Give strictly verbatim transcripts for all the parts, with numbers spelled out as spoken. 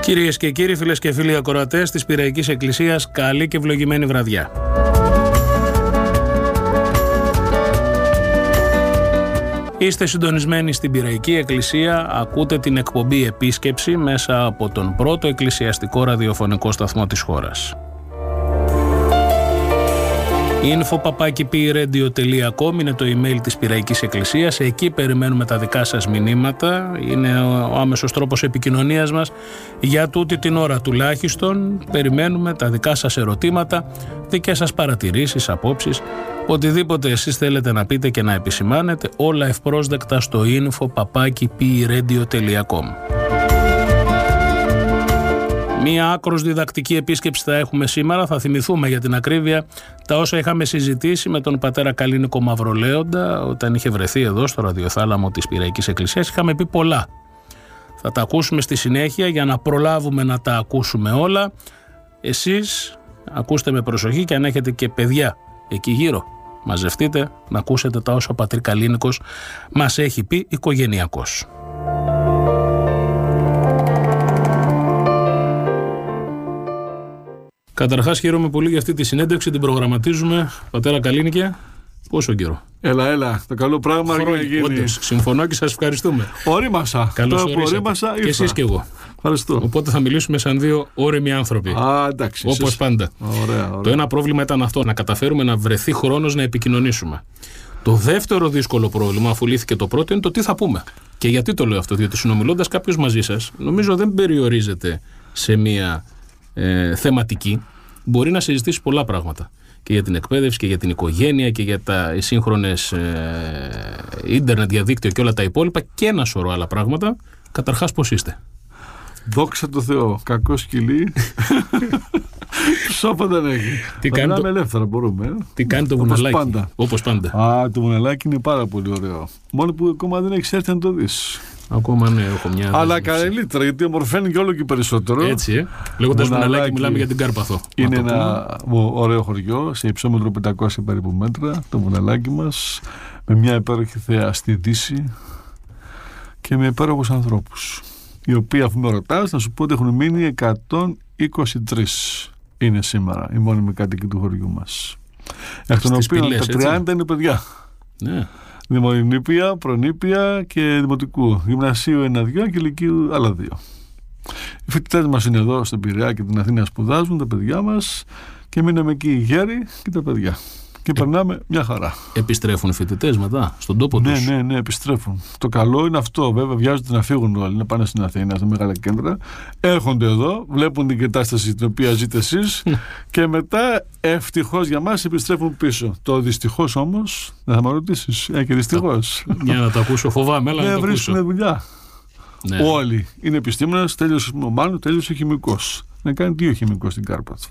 Κυρίες και κύριοι, φίλες και φίλοι ακροατές της Πειραϊκής Εκκλησίας, καλή και ευλογημένη βραδιά. Είστε συντονισμένοι στην Πειραϊκή Εκκλησία, ακούτε την εκπομπή Επίσκεψη μέσα από τον πρώτο εκκλησιαστικό ραδιοφωνικό σταθμό της χώρας. info παπάκι πι ρέιντιο τελεία κομ είναι το email της Πειραϊκής Εκκλησίας. Εκεί περιμένουμε τα δικά σας μηνύματα. Είναι ο άμεσος τρόπος επικοινωνίας μας. Για τούτη την ώρα τουλάχιστον περιμένουμε τα δικά σας ερωτήματα, δικές σας παρατηρήσεις, απόψεις, οτιδήποτε εσείς θέλετε να πείτε και να επισημάνετε, όλα ευπρόσδεκτα στο info παπάκι πι ρέιντιο τελεία κομ. Μία άκρως διδακτική επίσκεψη θα έχουμε σήμερα. Θα θυμηθούμε για την ακρίβεια τα όσα είχαμε συζητήσει με τον πατέρα Καλίνικο Μαυρολέοντα όταν είχε βρεθεί εδώ στο ραδιοθάλαμο της Πειραϊκής Εκκλησίας. Είχαμε πει πολλά. Θα τα ακούσουμε στη συνέχεια για να προλάβουμε να τα ακούσουμε όλα. Εσείς ακούστε με προσοχή και αν έχετε και παιδιά εκεί γύρω, μαζευτείτε να ακούσετε τα όσα ο πατήρ Καλίνικος μας έχει πει οικογενειακώς. Καταρχάς χαίρομαι πολύ για αυτή τη συνέντευξη, την προγραμματίζουμε. Πατέρα Καλίνικε, πόσο καιρό? Έλα, έλα, το καλό πράγμα να γίνει. Όντως, συμφωνώ και σας ευχαριστούμε. Ορίμασα. Καλώς ορίσατε. Και εσείς και εγώ. Ευχαριστώ. Οπότε θα μιλήσουμε σαν δύο όριμοι άνθρωποι. Α, εντάξει. Όπως εσείς... πάντα. Ωραία, ωραία. Το ένα πρόβλημα ήταν αυτό, να καταφέρουμε να βρεθεί χρόνος να επικοινωνήσουμε. Το δεύτερο δύσκολο πρόβλημα, αφού λύθηκε το πρώτο, είναι το τι θα πούμε. Και γιατί το λέω αυτό? Διότι συνομιλώντας κάποιος μαζί σας, νομίζω δεν περιορίζεται σε μία ε, θεματική. Μπορεί να συζητήσει πολλά πράγματα. Και για την εκπαίδευση και για την οικογένεια και για τα σύγχρονες ε, ίντερνετ, διαδίκτυο και όλα τα υπόλοιπα και ένα σωρό άλλα πράγματα. Καταρχάς, πώς είστε? Δόξα τω Θεώ. Κακό σκυλί. Σώπα δεν έχει. Τι θα μιλάμε το... ελεύθερα μπορούμε. Τι κάνει το βουνελάκι? Όπως πάντα. Όπως πάντα. Α, το βουνελάκι είναι πάρα πολύ ωραίο. Μόνο που ακόμα δεν έχεις έρθει να το δεις. Ακόμα ναι, έχω μια. Αλλά καλύτερα, γιατί ομορφαίνει και όλο και περισσότερο. Έτσι, ε. Λέγοντας βουνελάκι, μιλάμε για την Κάρπαθο. Είναι ένα ωραίο χωριό, σε υψόμετρο πεντακόσια περίπου μέτρα, το βουνελάκι μας, με μια υπέροχη θέα στη Δύση και με υπέροχους ανθρώπους. Οι οποίοι, αφού με ρωτάς, να σου πω ότι έχουν μείνει εκατόν είκοσι τρεις είναι σήμερα οι μόνιμοι κάτοικοι του χωριού μας. Εκ των οποίων τα τριάντα είναι παιδιά. Ναι. Δημονήπια, προνήπια και δημοτικού. Γυμνασίου ένα-δύο και ηλικίου άλλα δύο. Οι φοιτητές μας είναι εδώ στην Πειραιά και την Αθήνα, σπουδάζουν, τα παιδιά μας, και μείναμε εκεί οι γέροι και τα παιδιά. Και ε, περνάμε μια χαρά. Επιστρέφουν οι φοιτητές μετά στον τόπο ναι, τους? Ναι, ναι, επιστρέφουν. Το καλό είναι αυτό. Βέβαια, βιάζονται να φύγουν όλοι, να πάνε στην Αθήνα, στα μεγάλα κέντρα. Έρχονται εδώ, βλέπουν την κατάσταση την οποία ζείτε εσείς και μετά, ευτυχώς για μας, επιστρέφουν πίσω. Το δυστυχώς όμως, δεν θα με ρωτήσεις. Ε, και δυστυχώς. Για να το ακούσω, φοβάμαι, αλλά. Δεν βρίσκουν δουλειά. Ναι. Όλοι είναι επιστήμονες, τέλειωσε ο μάλλον, τέλειωσε χημικός. Να κάνει δύο χημικό στην Κάρπαθο.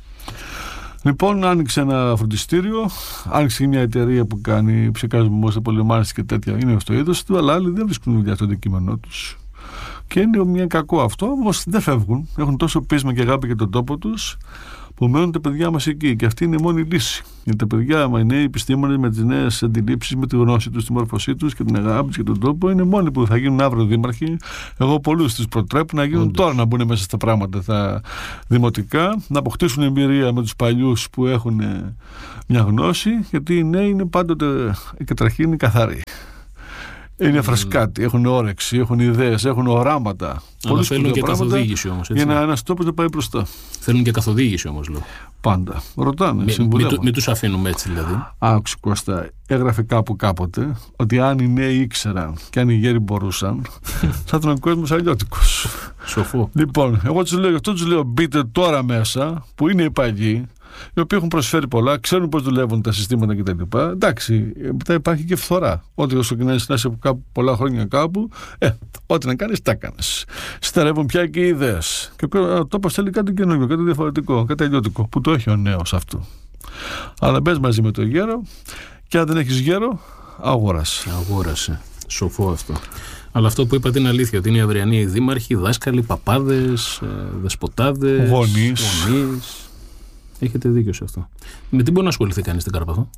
Λοιπόν, άνοιξε ένα φροντιστήριο, άνοιξε μια εταιρεία που κάνει ψεκάσμο σε πολεμάρες και τέτοια. Είναι στο είδος του, αλλά άλλοι δεν βρίσκουν δουλειά στο αντικείμενό τους. Και είναι μια κακό αυτό, όμως δεν φεύγουν. Έχουν τόσο πείσμα και αγάπη για τον τόπο τους, που μένουν τα παιδιά μας εκεί. Και αυτή είναι η μόνη λύση. Γιατί τα παιδιά, μα οι νέοι επιστήμονες με τις νέες αντιλήψεις, με τη γνώση τους, τη μόρφωσή τους και την αγάπη τους και τον τόπο, είναι μόνοι που θα γίνουν αύριο δήμαρχοι. Εγώ πολλούς τους προτρέπω να γίνουν Όντως. Τώρα, να μπουν μέσα στα πράγματα τα δημοτικά, να αποκτήσουν εμπειρία με τους παλιούς που έχουν μια γνώση, γιατί οι νέοι είναι πάντοτε καταρχήν καθαροί. Είναι φρασκάτοι, έχουν όρεξη, έχουν ιδέες, έχουν οράματα. Αλλά θέλουν και καθοδήγηση όμως. Για να ένας τόπος να πάει μπροστά. Θέλουν και καθοδήγηση όμως, λέω. Πάντα. Ρωτάνε. Μην μη, μη τους αφήνουμε έτσι δηλαδή. Άκουσε Κώστα, έγραφε κάπου κάποτε ότι αν οι νέοι ήξεραν και αν οι γέροι μπορούσαν, θα ήταν ο κόσμος αλλιώτικος. Σοφό. Λοιπόν, εγώ τους λέω, αυτό τους λέω, μπείτε τώρα μέσα, που είναι οι παλιοί, οι οποίοι έχουν προσφέρει πολλά, ξέρουν πώς δουλεύουν τα συστήματα κτλ. Εντάξει, μετά υπάρχει και φθορά. Ό,τι όσο και να είσαι κάπου πολλά χρόνια κάπου, ε, ό,τι να κάνεις, τα κάνεις. Στερεύουν πια και οι ιδέες. Και ο τόπος θέλει κάτι καινούργιο, κάτι διαφορετικό, κάτι αλλιώτικο, που το έχει ο νέος αυτό. Αλλά μπες μαζί με το γέρο, και αν δεν έχεις γέρο, αγόρασε. Αγόρασε. Σοφό αυτό. Αλλά αυτό που είπατε είναι αλήθεια, ότι είναι οι αυριανοί δήμαρχοι, δάσκαλοι, παπάδες, δεσποτάδες, γονείς. γονείς. Έχετε δίκιο σε αυτό. Με τι μπορεί να ασχοληθεί κανείς στην Κάρπαθο?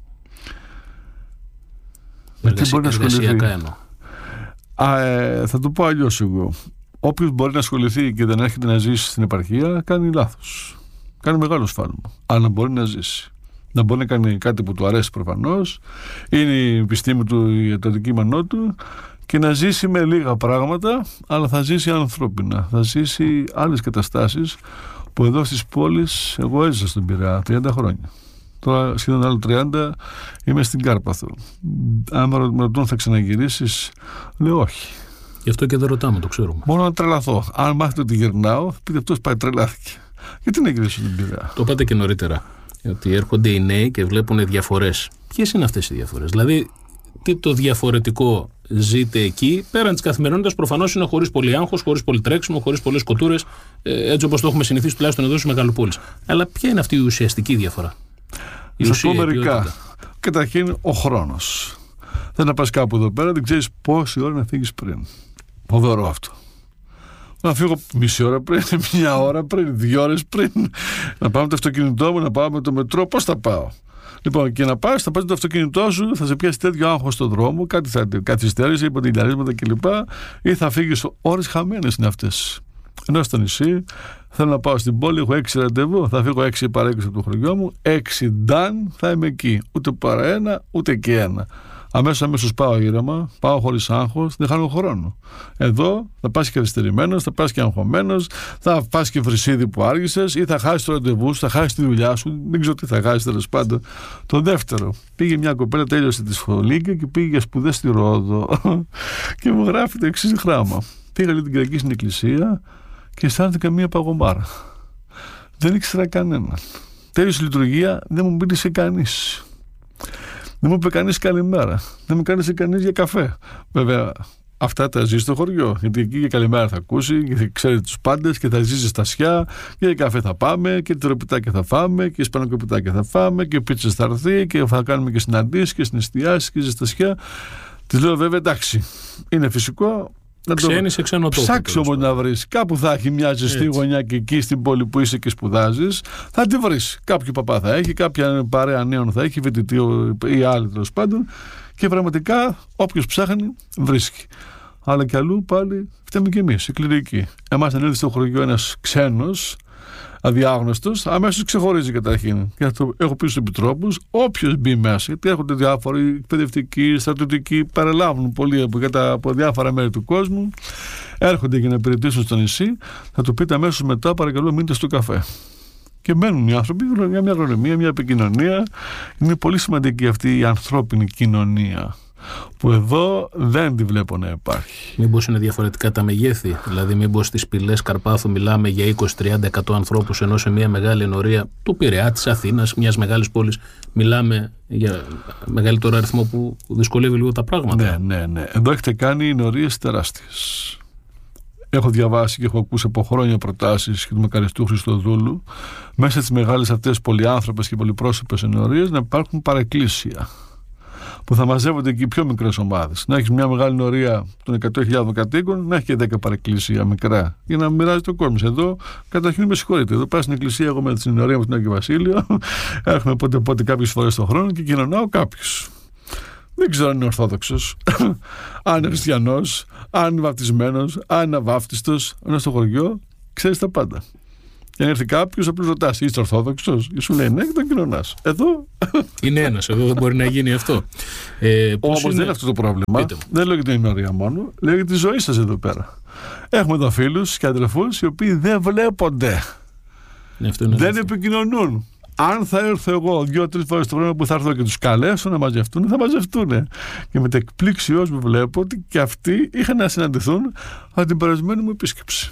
Με τι μπορεί να ασχοληθεί? Εννοώ. Α, ε, θα το πω αλλιώς εγώ. όποιος μπορεί να ασχοληθεί και δεν έρχεται να ζήσει στην επαρχία, κάνει λάθος. Κάνει μεγάλο σφάλμα. Αν μπορεί να ζήσει. Να μπορεί να κάνει κάτι που του αρέσει προφανώς, είναι η επιστήμη του, το αντικείμενό του, και να ζήσει με λίγα πράγματα, αλλά θα ζήσει ανθρώπινα. Θα ζήσει άλλες καταστάσεις που εδώ στις πόλεις, εγώ έζησα στον Πειραιά τριάντα χρόνια. Τώρα σχεδόν άλλο τριάντα είμαι στην Κάρπαθο. Αν με ρωτούν θα ξαναγυρίσεις, λέω όχι. Γι' αυτό και δεν ρωτάμε, το ξέρουμε. Μόνο να τρελαθώ. Αν μάθετε ότι γυρνάω, θα πείτε αυτός πάει τρελάθηκε. Γιατί να γυρίσει στον Πειραιά? Το είπατε και νωρίτερα. Ότι έρχονται οι νέοι και βλέπουν διαφορές. Ποιες είναι αυτές οι διαφορές? Δηλαδή, τι το διαφορετικό ζείτε εκεί, πέραν της καθημερινότητας? Προφανώς είναι χωρίς πολύ άγχος, χωρίς πολύ τρέξιμο, χωρίς πολλές κοτούρες, έτσι όπως το έχουμε συνηθίσει τουλάχιστον εδώ στις μεγαλοπόλεις. Αλλά ποια είναι αυτή η ουσιαστική διαφορά? Θα σας πω μερικά. Καταρχήν, ο χρόνος. Δεν να πας κάπου εδώ πέρα, δεν ξέρεις πόση ώρα να φύγεις πριν. Φοβερό αυτό. Να φύγω μισή ώρα πριν, μια ώρα πριν, δύο ώρες πριν. Να πάω με το αυτοκίνητό μου, να πάω με το μετρό. Πώς θα πάω? Λοιπόν, και να πας, θα πας με το αυτοκίνητό σου, θα σε πιάσει τέτοιο άγχος στον δρόμο, κάτι θα καθυστέρησε, υποτιλιαρίσματα κλπ. Ή θα φύγεις, ώρες χαμένες είναι αυτές. Ενώ στο νησί, θέλω να πάω στην πόλη, έχω έξι ραντεβού, θα φύγω έξι παρά έξι από το χωριό μου, έξι ντάν θα είμαι εκεί. Ούτε παρά ένα, ούτε και ένα. Αμέσως αμέσως πάω ήρεμα, πάω χωρίς άγχος, δεν χάνω χρόνο. Εδώ θα πας και αριστερημένος, θα πας και αγχωμένος, θα πας και βρυσίδι που άργησες, ή θα χάσεις το ραντεβού σου, θα χάσεις τη δουλειά σου, δεν ξέρω τι θα χάσεις τέλος πάντων. Το δεύτερο, πήγε μια κοπέλα, τέλειωσε τη σχολή και πήγε για σπουδές στη Ρόδο και μου γράφει το εξής γράμμα. Πήγα λέει την Κυριακή στην εκκλησία και αισθάνθηκα μια παγωμάρα. Δεν ήξερα κανέναν. Τέλειωσε η λειτουργία, δεν μου μίλησε κανείς. Δεν μου είπε κανείς καλημέρα. Δεν μου κάλεσε κανείς για καφέ. Βέβαια, αυτά τα ζει στο χωριό. Γιατί εκεί για καλημέρα θα ακούσει, και θα ξέρει τους πάντες και θα ζήσει στα σιά. Και για καφέ θα πάμε, και τυροπιτάκια θα φάμε, και σπανακοπιτάκια θα φάμε, και πίτσες θα έρθει, και θα κάνουμε και συναντήσεις και συναισθιάσεις και ζεστασιά. Της λέω βέβαια εντάξει, είναι φυσικό. Να Ξένη σε ξένο τόπο. Ψάξει όμως να βρεις. Κάπου θα έχει μια ζεστή γωνιά και εκεί στην πόλη που είσαι και σπουδάζεις. Θα τη βρεις. Κάποιο παπά θα έχει, κάποια παρέα νέων θα έχει, φοιτητή ή άλλη τέλος πάντων. Και πραγματικά όποιος ψάχνει βρίσκει. Αλλά κι αλλού πάλι φταίμε κι εμείς, οι κληρικοί. Εμάς αν έρθει στο χωριό ένας ξένος, αδιάγνωστος, αμέσως ξεχωρίζει καταρχήν. Και αυτό έχω πει στους επιτρόπους, όποιος μπει μέσα, γιατί έρχονται διάφοροι εκπαιδευτικοί, στρατιωτικοί, παρελάβουν πολλοί από, από διάφορα μέρη του κόσμου, έρχονται για να υπηρετήσουν στο νησί, θα του πείτε αμέσως μετά, παρακαλώ μείνετε στο καφέ. Και μένουν οι άνθρωποι για μια γνωριμία, μια επικοινωνία. Είναι πολύ σημαντική αυτή η ανθρώπινη κοινωνία, που εδώ δεν τη βλέπω να υπάρχει. Μήπως είναι διαφορετικά τα μεγέθη? Δηλαδή, μήπως στις Πηλές Καρπάθου μιλάμε για είκοσι με τριάντα εκατό ανθρώπους, ενώ σε μια μεγάλη ενορία του Πειραιά, της Αθήνας, μιας μεγάλης πόλης, μιλάμε για μεγαλύτερο αριθμό που δυσκολεύει λίγο τα πράγματα. Ναι, ναι, ναι. Εδώ έχετε κάνει ενορίες τεράστιες. Έχω διαβάσει και έχω ακούσει από χρόνια προτάσεις και του Μακαριστού Χριστοδούλου, μέσα στις μεγάλες αυτές πολυάνθρωπες και πολυπρόσωπες ενορίες να υπάρχουν παρεκκλήσια, που θα μαζεύονται εκεί πιο μικρές ομάδες. Να έχεις μια μεγάλη ενορία των εκατό χιλιάδων κατοίκων, να έχει και δέκα παρεκκλήσια μικρά, για να μοιράζεται ο κόσμος. Εδώ, καταρχήν με συγχωρείτε, εδώ πάω στην εκκλησία εγώ με την ενορία μου στην Άγιο Βασίλειο, έρχομαι πότε πότε κάποιες φορές τον χρόνο και κοινωνάω κάποιους. Δεν ξέρω αν είναι Ορθόδοξος, αν είναι Χριστιανός, αν είναι βαπτισμένος, αν είναι αβάφτιστος, ενώ στο χωριό ξέρεις τα πάντα. Και αν έρθει κάποιος, απλώς ρωτάς, είσαι Ορθόδοξος? Και σου λέει ναι, και τον κοινωνάς. Εδώ. Είναι ένας, εδώ δεν μπορεί να γίνει αυτό. Ε, Όμως είναι... δεν είναι αυτό το πρόβλημα. Δεν λέω για την ενορία μόνο, λέω για τη ζωή σας εδώ πέρα. Έχουμε εδώ φίλους και αδελφούς οι οποίοι δεν βλέπονται. Ναι, αυτό είναι δεν αλήθεια. επικοινωνούν. Αν θα έρθω εγώ δύο-τρεις φορές το χρόνο που θα έρθω και τους καλέσω να μαζευτούν, θα μαζευτούν. Και με τα εκπλήξεως μου βλέπω ότι και αυτοί είχαν να συναντηθούν από την περασμένη μου επίσκεψη.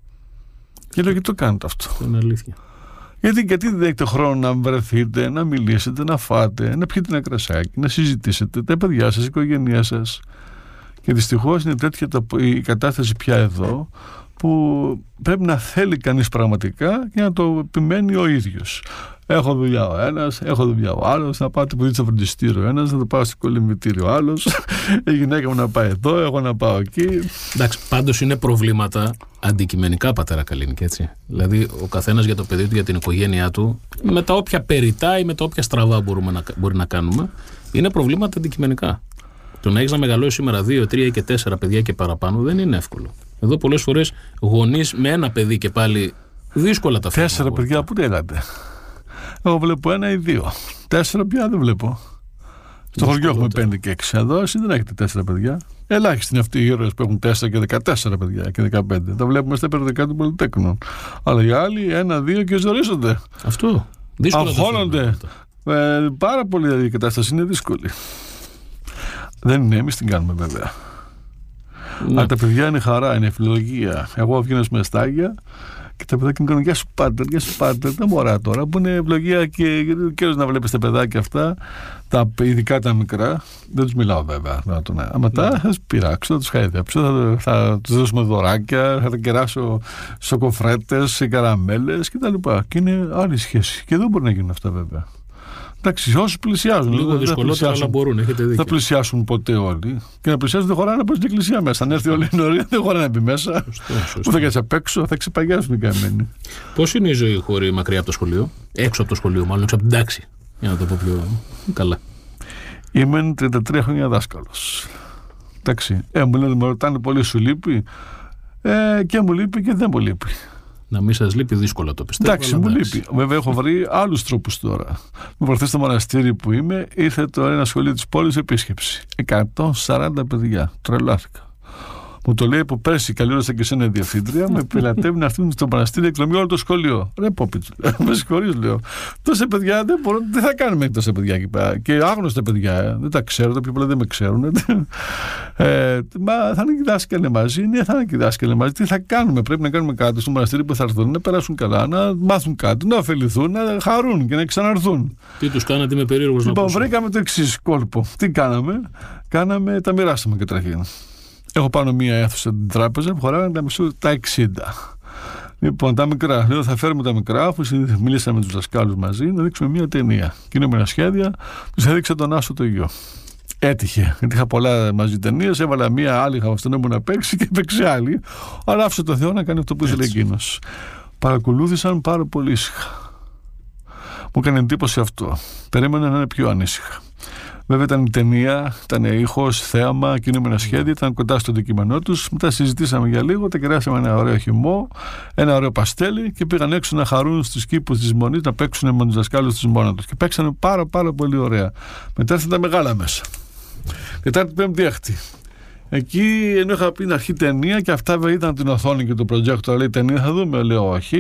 Και λέω, γιατί το κάνετε αυτό? Αυτό είναι αλήθεια. Γιατί, γιατί δεν έχετε χρόνο να βρεθείτε, να μιλήσετε, να φάτε, να πιείτε ένα κρασάκι, να συζητήσετε τα παιδιά σας, η οικογένειά σας. Και δυστυχώς είναι τέτοια η κατάσταση πια εδώ, που πρέπει να θέλει κανείς πραγματικά και να το επιμένει ο ίδιος. Έχω δουλειά ο ένας, έχω δουλειά ο άλλος, να πάω τυπουδί στο φροντιστήριο ο ένας, να το πάω στο κολυμβητήριο ο άλλος, η γυναίκα μου να πάει εδώ, εγώ να πάω εκεί. Εντάξει, πάντως είναι προβλήματα αντικειμενικά, πατέρα Καλίνικη, έτσι. Δηλαδή, ο καθένας για το παιδί του, για την οικογένειά του, με τα όποια περιτά ή με τα όποια στραβά μπορούμε να, μπορεί να κάνουμε, είναι προβλήματα αντικειμενικά. Το να έχεις να μεγαλώσει σήμερα δύο, τρία και τέσσερα παιδιά και παραπάνω δεν είναι εύκολο. Εδώ πολλές φορές γονείς με ένα παιδί και πάλι δύσκολα τα φέρνουν. Τέσσερα παιδιά που έλατε. Εγώ βλέπω ένα ή δύο. Τέσσερα πια δεν βλέπω. Στο χωριό έχουμε πέντε και έξι. Εδώ εσύ δεν έχετε τέσσερα παιδιά. Ελάχιστοι είναι αυτοί οι ήρωες που έχουν τέσσερα και δεκατέσσερα παιδιά και δεκαπέντε. Τα βλέπουμε στα περιοδικά των Πολυτέχνων. Αλλά οι άλλοι ένα, δύο και ζορίζονται. Αυτό. Δύσκολα. Αγχώνονται. Ε, πάρα πολύ η κατάσταση είναι δύσκολη. Δεν είναι, εμείς την κάνουμε βέβαια. Ναι. Αλλά τα παιδιά είναι χαρά, είναι φιλολογία. Εγώ βγαίνω με στάγια και τα παιδάκια μου κάνουν γεια σου πάτερ, γεια σου πάτερ. Τα μωρά τώρα που είναι ευλογία και καιρός να βλέπεις τα παιδάκια αυτά, τα, ειδικά τα μικρά. Δεν τους μιλάω βέβαια. Άμα τα θα τους πειράξω, θα τους χαϊδέψω, θα, θα τους δώσουμε δωράκια, θα τα κεράσω σοκοφρέτες, καραμέλες κτλ. Και, και είναι άλλη σχέση. Και δεν μπορεί να γίνουν αυτά βέβαια. Εντάξει, όσοι πλησιάζουν. Λίγο δυσκολότερα, αλλά μπορούν. Έχετε δίκιο. Θα πλησιάσουν ποτέ όλοι. Και να πλησιάζουν δεν χωράει να πάει στην εκκλησία μέσα. Αν έρθει όλη η νωρία, δεν χωράει να μπει μέσα. Σωστό, σωστό. Που θα κάτσει απ' έξω, θα ξεπαγιάσουν οι καημένοι. Πώς είναι η ζωή χωρί μακριά από το σχολείο, έξω από το σχολείο, μάλλον έξω από την τάξη, για να το πω πιο καλά. Είμαι τριάντα τρία χρόνια δάσκαλος. Εντάξει. Ε, μου λένε, με ρωτάνε πολύ, σου λείπει. Ε, και μου λείπει και δεν μου λείπει. Να μην σας λείπει, δύσκολα το πιστεύω. Εντάξει, μου λείπει. Βέβαια, έχω βρει άλλους τρόπους τώρα. Με βρεθεί στο μοναστήρι που είμαι, ήρθε τώρα ένα σχολείο της πόλης επίσκεψη. εκατόν σαράντα παιδιά. Τρελάθηκα. Μου το λέει από πέρσι, καλή ώρα και εσένα διευθύντρια, με πελατεύει να έρθουν στο μοναστήρι εκδρομή όλο το σχολείο. Ρε Πόπιτ, με συγχωρείς, λέω. Τόσα παιδιά δεν μπορώ, τι θα κάνουμε τόσα παιδιά εκεί πέρα. Και άγνωστα παιδιά, δεν τα ξέρω, τα πιο πολλά δεν με ξέρουν. Ε, μα θα είναι και δάσκαλοι μαζί, ναι, θα είναι και δάσκαλοι μαζί. Τι θα κάνουμε, πρέπει να κάνουμε κάτι στο μοναστήρι που θα έρθουν, να περάσουν καλά, να μάθουν κάτι, να ωφεληθούν, να χαρούν και να ξαναρθούν. Τι τους κάνατε, είμαι περίεργος να πω. Λοιπόν, βρήκαμε το εξής κόλπο. Τι κάναμε, κάναμε, τα μοιράσαμε καταρχήν. Έχω πάνω μία αίθουσα την τράπεζα που χωράγανε τα μισού τα εξήντα. Λοιπόν, τα μικρά. Λέω, θα φέρουμε τα μικρά, αφού μιλήσαμε με τους δασκάλους μαζί, να δείξουμε μία ταινία. Κινούμενα σχέδια, τους έδειξα τον Άσο το γιο. Έτυχε, γιατί είχα πολλά μαζί ταινίες, έβαλα μία άλλη, είχα αυτόν μου να παίξει και παίξει άλλη. Αλλά άφησε το Θεό να κάνει αυτό που ήθελε εκείνος. Παρακολούθησαν πάρα πολύ ήσυχα. Μου έκανε εντύπωση αυτό. Περίμενα να είναι πιο ανήσυχα. Βέβαια ήταν η ταινία, ήταν ήχος, θέαμα, κινούμενα σχέδια, ήταν κοντά στο αντικείμενό τους. Μετά συζητήσαμε για λίγο, τα κεράσαμε ένα ωραίο χυμό, ένα ωραίο παστέλι και πήγαν έξω να χαρούν στους κήπους της Μονής, να παίξουν με τους δασκάλους τους μόνα τους. Και παίξανε πάρα πάρα πολύ ωραία. Μετά ήρθαν τα μεγάλα μέσα. Τετάρτη, Πέμπτη, Έκτη. Εκεί ενώ είχα πει να αρχή ταινία και αυτά βέβαια ήταν την οθόνη και το projector, λέει ταινία θα δούμε, λέω όχι.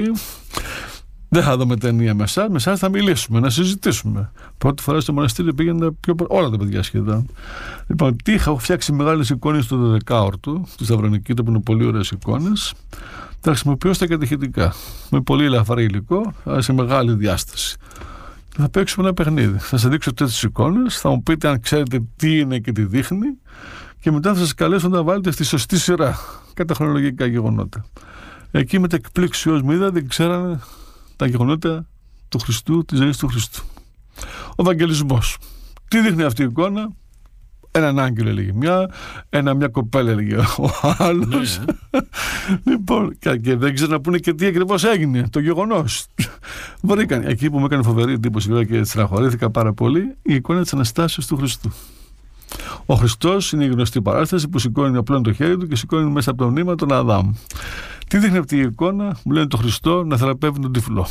Δεν θα δούμε ταινία με εσάς, με εσάς θα μιλήσουμε, να συζητήσουμε. Πρώτη φορά στο μοναστήρι πήγαινε πιο όλα τα παιδιά σχεδόν. Λοιπόν, τι είχα, έχω φτιάξει μεγάλες εικόνες του δωδεκάορτου, του Σταυρονικήτου, που είναι πολύ ωραίες εικόνες. Τα χρησιμοποιώ στα κατηχητικά. Με πολύ ελαφρύ υλικό, αλλά σε μεγάλη διάσταση. Και θα παίξουμε ένα παιχνίδι. Θα σας δείξω τέτοιες εικόνες, θα μου πείτε αν ξέρετε τι είναι και τι δείχνει, και μετά θα σας καλέσω να βάλετε στη σωστή σειρά κατά χρονολογικά γεγονότα. Εκεί με τα εκπλήξεως μου είδα, δεν ξέρανε τα γεγονότα του Χριστού, της ζωής του Χριστού. Ο Ευαγγελισμός. Τι δείχνει αυτή η εικόνα? Έναν άγγελο έλεγε μια, ένα, μια κοπέλα έλεγε ο άλλος. Ναι. Λοιπόν, και δεν ξέρω να πούνε και τι ακριβώς έγινε, το γεγονός. Βρήκαν. Εκεί που μου έκανε φοβερή εντύπωση βέβαια και στεναχωρήθηκα πάρα πολύ, η εικόνα της Αναστάσεως του Χριστού. Ο Χριστός είναι η γνωστή παράσταση που σηκώνει απλόν το χέρι του και σηκώνει μέσα από το μνήμα τον Αδάμ. Τι δείχνει αυτή η εικόνα? Μου λένε το Χριστό να θεραπεύει τον τυφλό.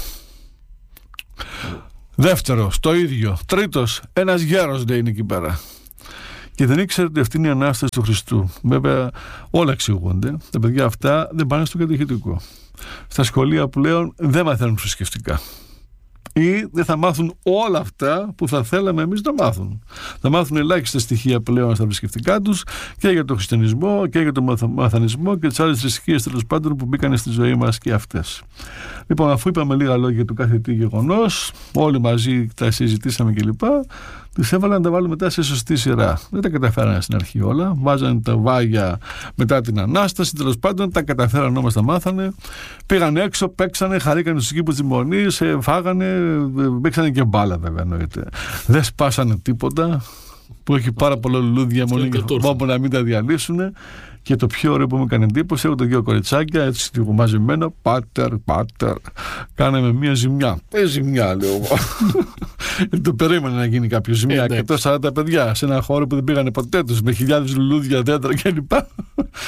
Δεύτερος, το ίδιο. Τρίτος, ένας γέρος λέει είναι εκεί πέρα. Και δεν ήξερε ότι αυτή είναι η Ανάσταση του Χριστού. Βέβαια, όλα εξηγούνται. Τα παιδιά αυτά δεν πάνε στο κατηχητικό. Στα σχολεία πλέον δεν μαθαίνουν θρησκευτικά. Ή δεν θα μάθουν όλα αυτά που θα θέλαμε εμείς να μάθουν. Θα μάθουν ελάχιστα στοιχεία πλέον στα θρησκευτικά τους και για τον χριστιανισμό και για τον μαθανισμό και τις άλλες θρησκείες τέλος πάντων που μπήκαν στη ζωή μας και αυτές. Λοιπόν, αφού είπαμε λίγα λόγια του κάθε τι γεγονός, όλοι μαζί τα συζητήσαμε κλπ. Τους έβαλαν να τα βάλουν μετά σε σωστή σειρά. Δεν τα καταφέρανε στην αρχή όλα. Βάζανε τα βάγια μετά την Ανάσταση. Τέλος πάντων, τα καταφέραν όμως, τα μάθανε. Πήγαν έξω, παίξανε, χαρήκανε στους κήπους της Μονής, φάγανε, παίξανε και μπάλα βέβαια εννοείται. Δεν σπάσανε τίποτα. Που έχει πάρα πολλά λουλούδια μόνο για να μην τα διαλύσουν. Και το πιο ωραίο που μου έκανε εντύπωση, έχω τα δύο κοριτσάκια, έτσι λίγο μαζεμένα, πάτερ, πάτερ. Κάναμε μία ζημιά. Ε, ζημιά, λέω εγώ. Το περίμενα να γίνει κάποιο ζημιά. εκατόν σαράντα παιδιά σε ένα χώρο που δεν πήγανε ποτέ τους, με χιλιάδες λουλούδια, δέντρα κλπ.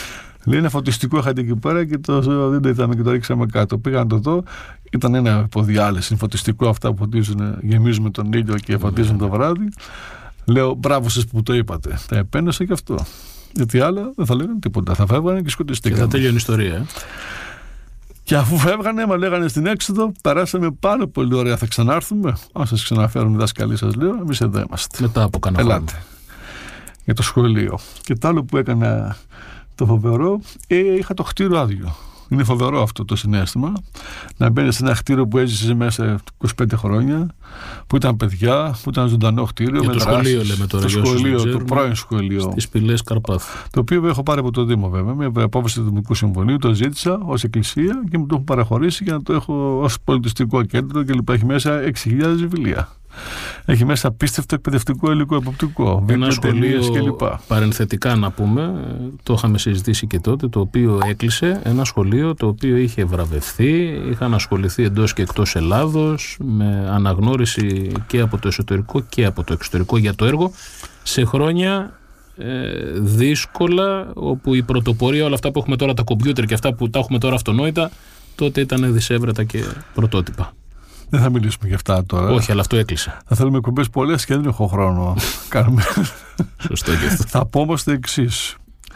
Λέει ένα φωτιστικό είχατε εκεί πέρα και το, δεν το είδαμε και το ρίξαμε κάτω. Πήγα να το δω. Ήταν ένα υποδιάλεση, φωτιστικό αυτά που φωτίζουν, γεμίζουν τον ήλιο και φωτίζουν mm. το βράδυ. Λέω μπράβο σας που το είπατε. Τα επένεσα και αυτό. Γιατί άλλα δεν θα λέγανε τίποτα. Θα φεύγανε και σκοτιστήκανε. Και θα τέλειωνε η ιστορία. Ε? Και αφού φεύγανε, μα λέγανε στην έξοδο, περάσαμε πάρα πολύ ωραία. Θα ξανάρθουμε. Αν σας ξαναφέρουν οι δάσκαλοι, σας λέω, εμείς εδώ είμαστε. Μετά από κανένα χρόνο. Ελάτε. Για το σχολείο. Και το άλλο που έκανα το φοβερό, ε, είχα το κτίριο άδειο. Είναι φοβερό αυτό το συναίσθημα. Να μπαίνει σε ένα κτίριο που έζησε μέσα είκοσι πέντε χρόνια, που ήταν παιδιά, που ήταν ζωντανό κτίριο. Για με το δράσεις, σχολείο, λέμε τώρα. Το σχολείο, το πρώην σχολείο. Στις Πηλές Καρπάθου. Το οποίο έχω πάρει από το Δήμο, βέβαια. Με απόφαση του Δημοτικού Συμβουλίου, το ζήτησα ως εκκλησία και μου το έχουν παραχωρήσει για να το έχω ως πολιτιστικό κέντρο και έχει μέσα έξι χιλιάδες βιβλία. Έχει μέσα απίστευτο εκπαιδευτικό υλικό, εποπτικό, ένα σχολείο κλπ. Παρενθετικά να πούμε, το είχαμε συζητήσει και τότε, το οποίο έκλεισε, ένα σχολείο το οποίο είχε βραβευθεί, είχαν ασχοληθεί εντός και εκτός Ελλάδος με αναγνώριση και από το εσωτερικό και από το εξωτερικό για το έργο σε χρόνια ε, δύσκολα, όπου η πρωτοπορία, όλα αυτά που έχουμε τώρα, τα κομπιούτερ και αυτά που τα έχουμε τώρα αυτονόητα, τότε ήταν δισεύρετα και πρωτότυπα. Δεν θα μιλήσουμε για αυτά τώρα. Όχι, αλλά αυτό έκλεισε. Θα θέλουμε εκπομπές πολλές και δεν έχω χρόνο. Κάνουμε. Σωστό και αυτό. Θα πω όμως το εξής.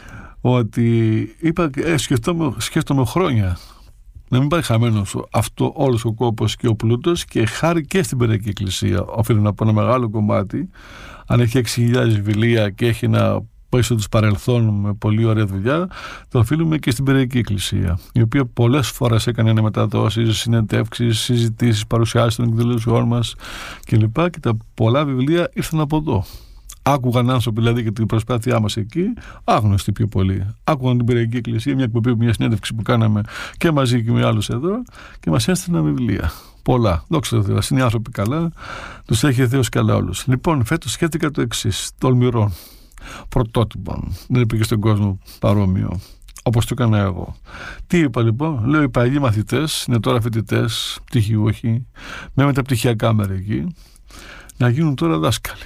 Ότι είπα, ε, σκέφτομαι, σκέφτομαι χρόνια να μην πάει χαμένος αυτό όλος ο κόπος και ο πλούτος, και χάρη και στην Περιερική Εκκλησία. Οφείλω να πω ένα μεγάλο κομμάτι. Αν έχει έξι χιλιάδες βιβλία και έχει ένα πίσω τους παρελθόν με πολύ ωραία δουλειά, το οφείλουμε και στην Περιερική Εκκλησία, η οποία πολλές φορές έκανε μεταδόσεις, συνεντεύξεις, συζητήσεις, παρουσιάσεις των εκδηλώσεών μας κλπ. Και τα πολλά βιβλία ήρθαν από εδώ. Άκουγαν άνθρωποι δηλαδή και την προσπάθειά μας εκεί, άγνωστοι πιο πολύ. Άκουγαν την Περιερική Εκκλησία, μια εκπομπή, μια συνέντευξη που κάναμε και μαζί και με άλλους εδώ, και μας έστειλαν βιβλία. Πολλά. Δόξα τω Θεώ, είναι οι άνθρωποι καλά, τους έχει Θεός καλά όλους. Λοιπόν, φέτος σκέφτηκα το εξής, τολμηρό. Πρωτότυπων. Δεν είπε και στον κόσμο παρόμοιο, όπως το έκανα εγώ. Τι είπα λοιπόν? Λέω, οι παλιοί μαθητές, είναι τώρα φοιτητές, πτυχιούχοι, με μεταπτυχιακά μερικοί, να γίνουν τώρα δάσκαλοι.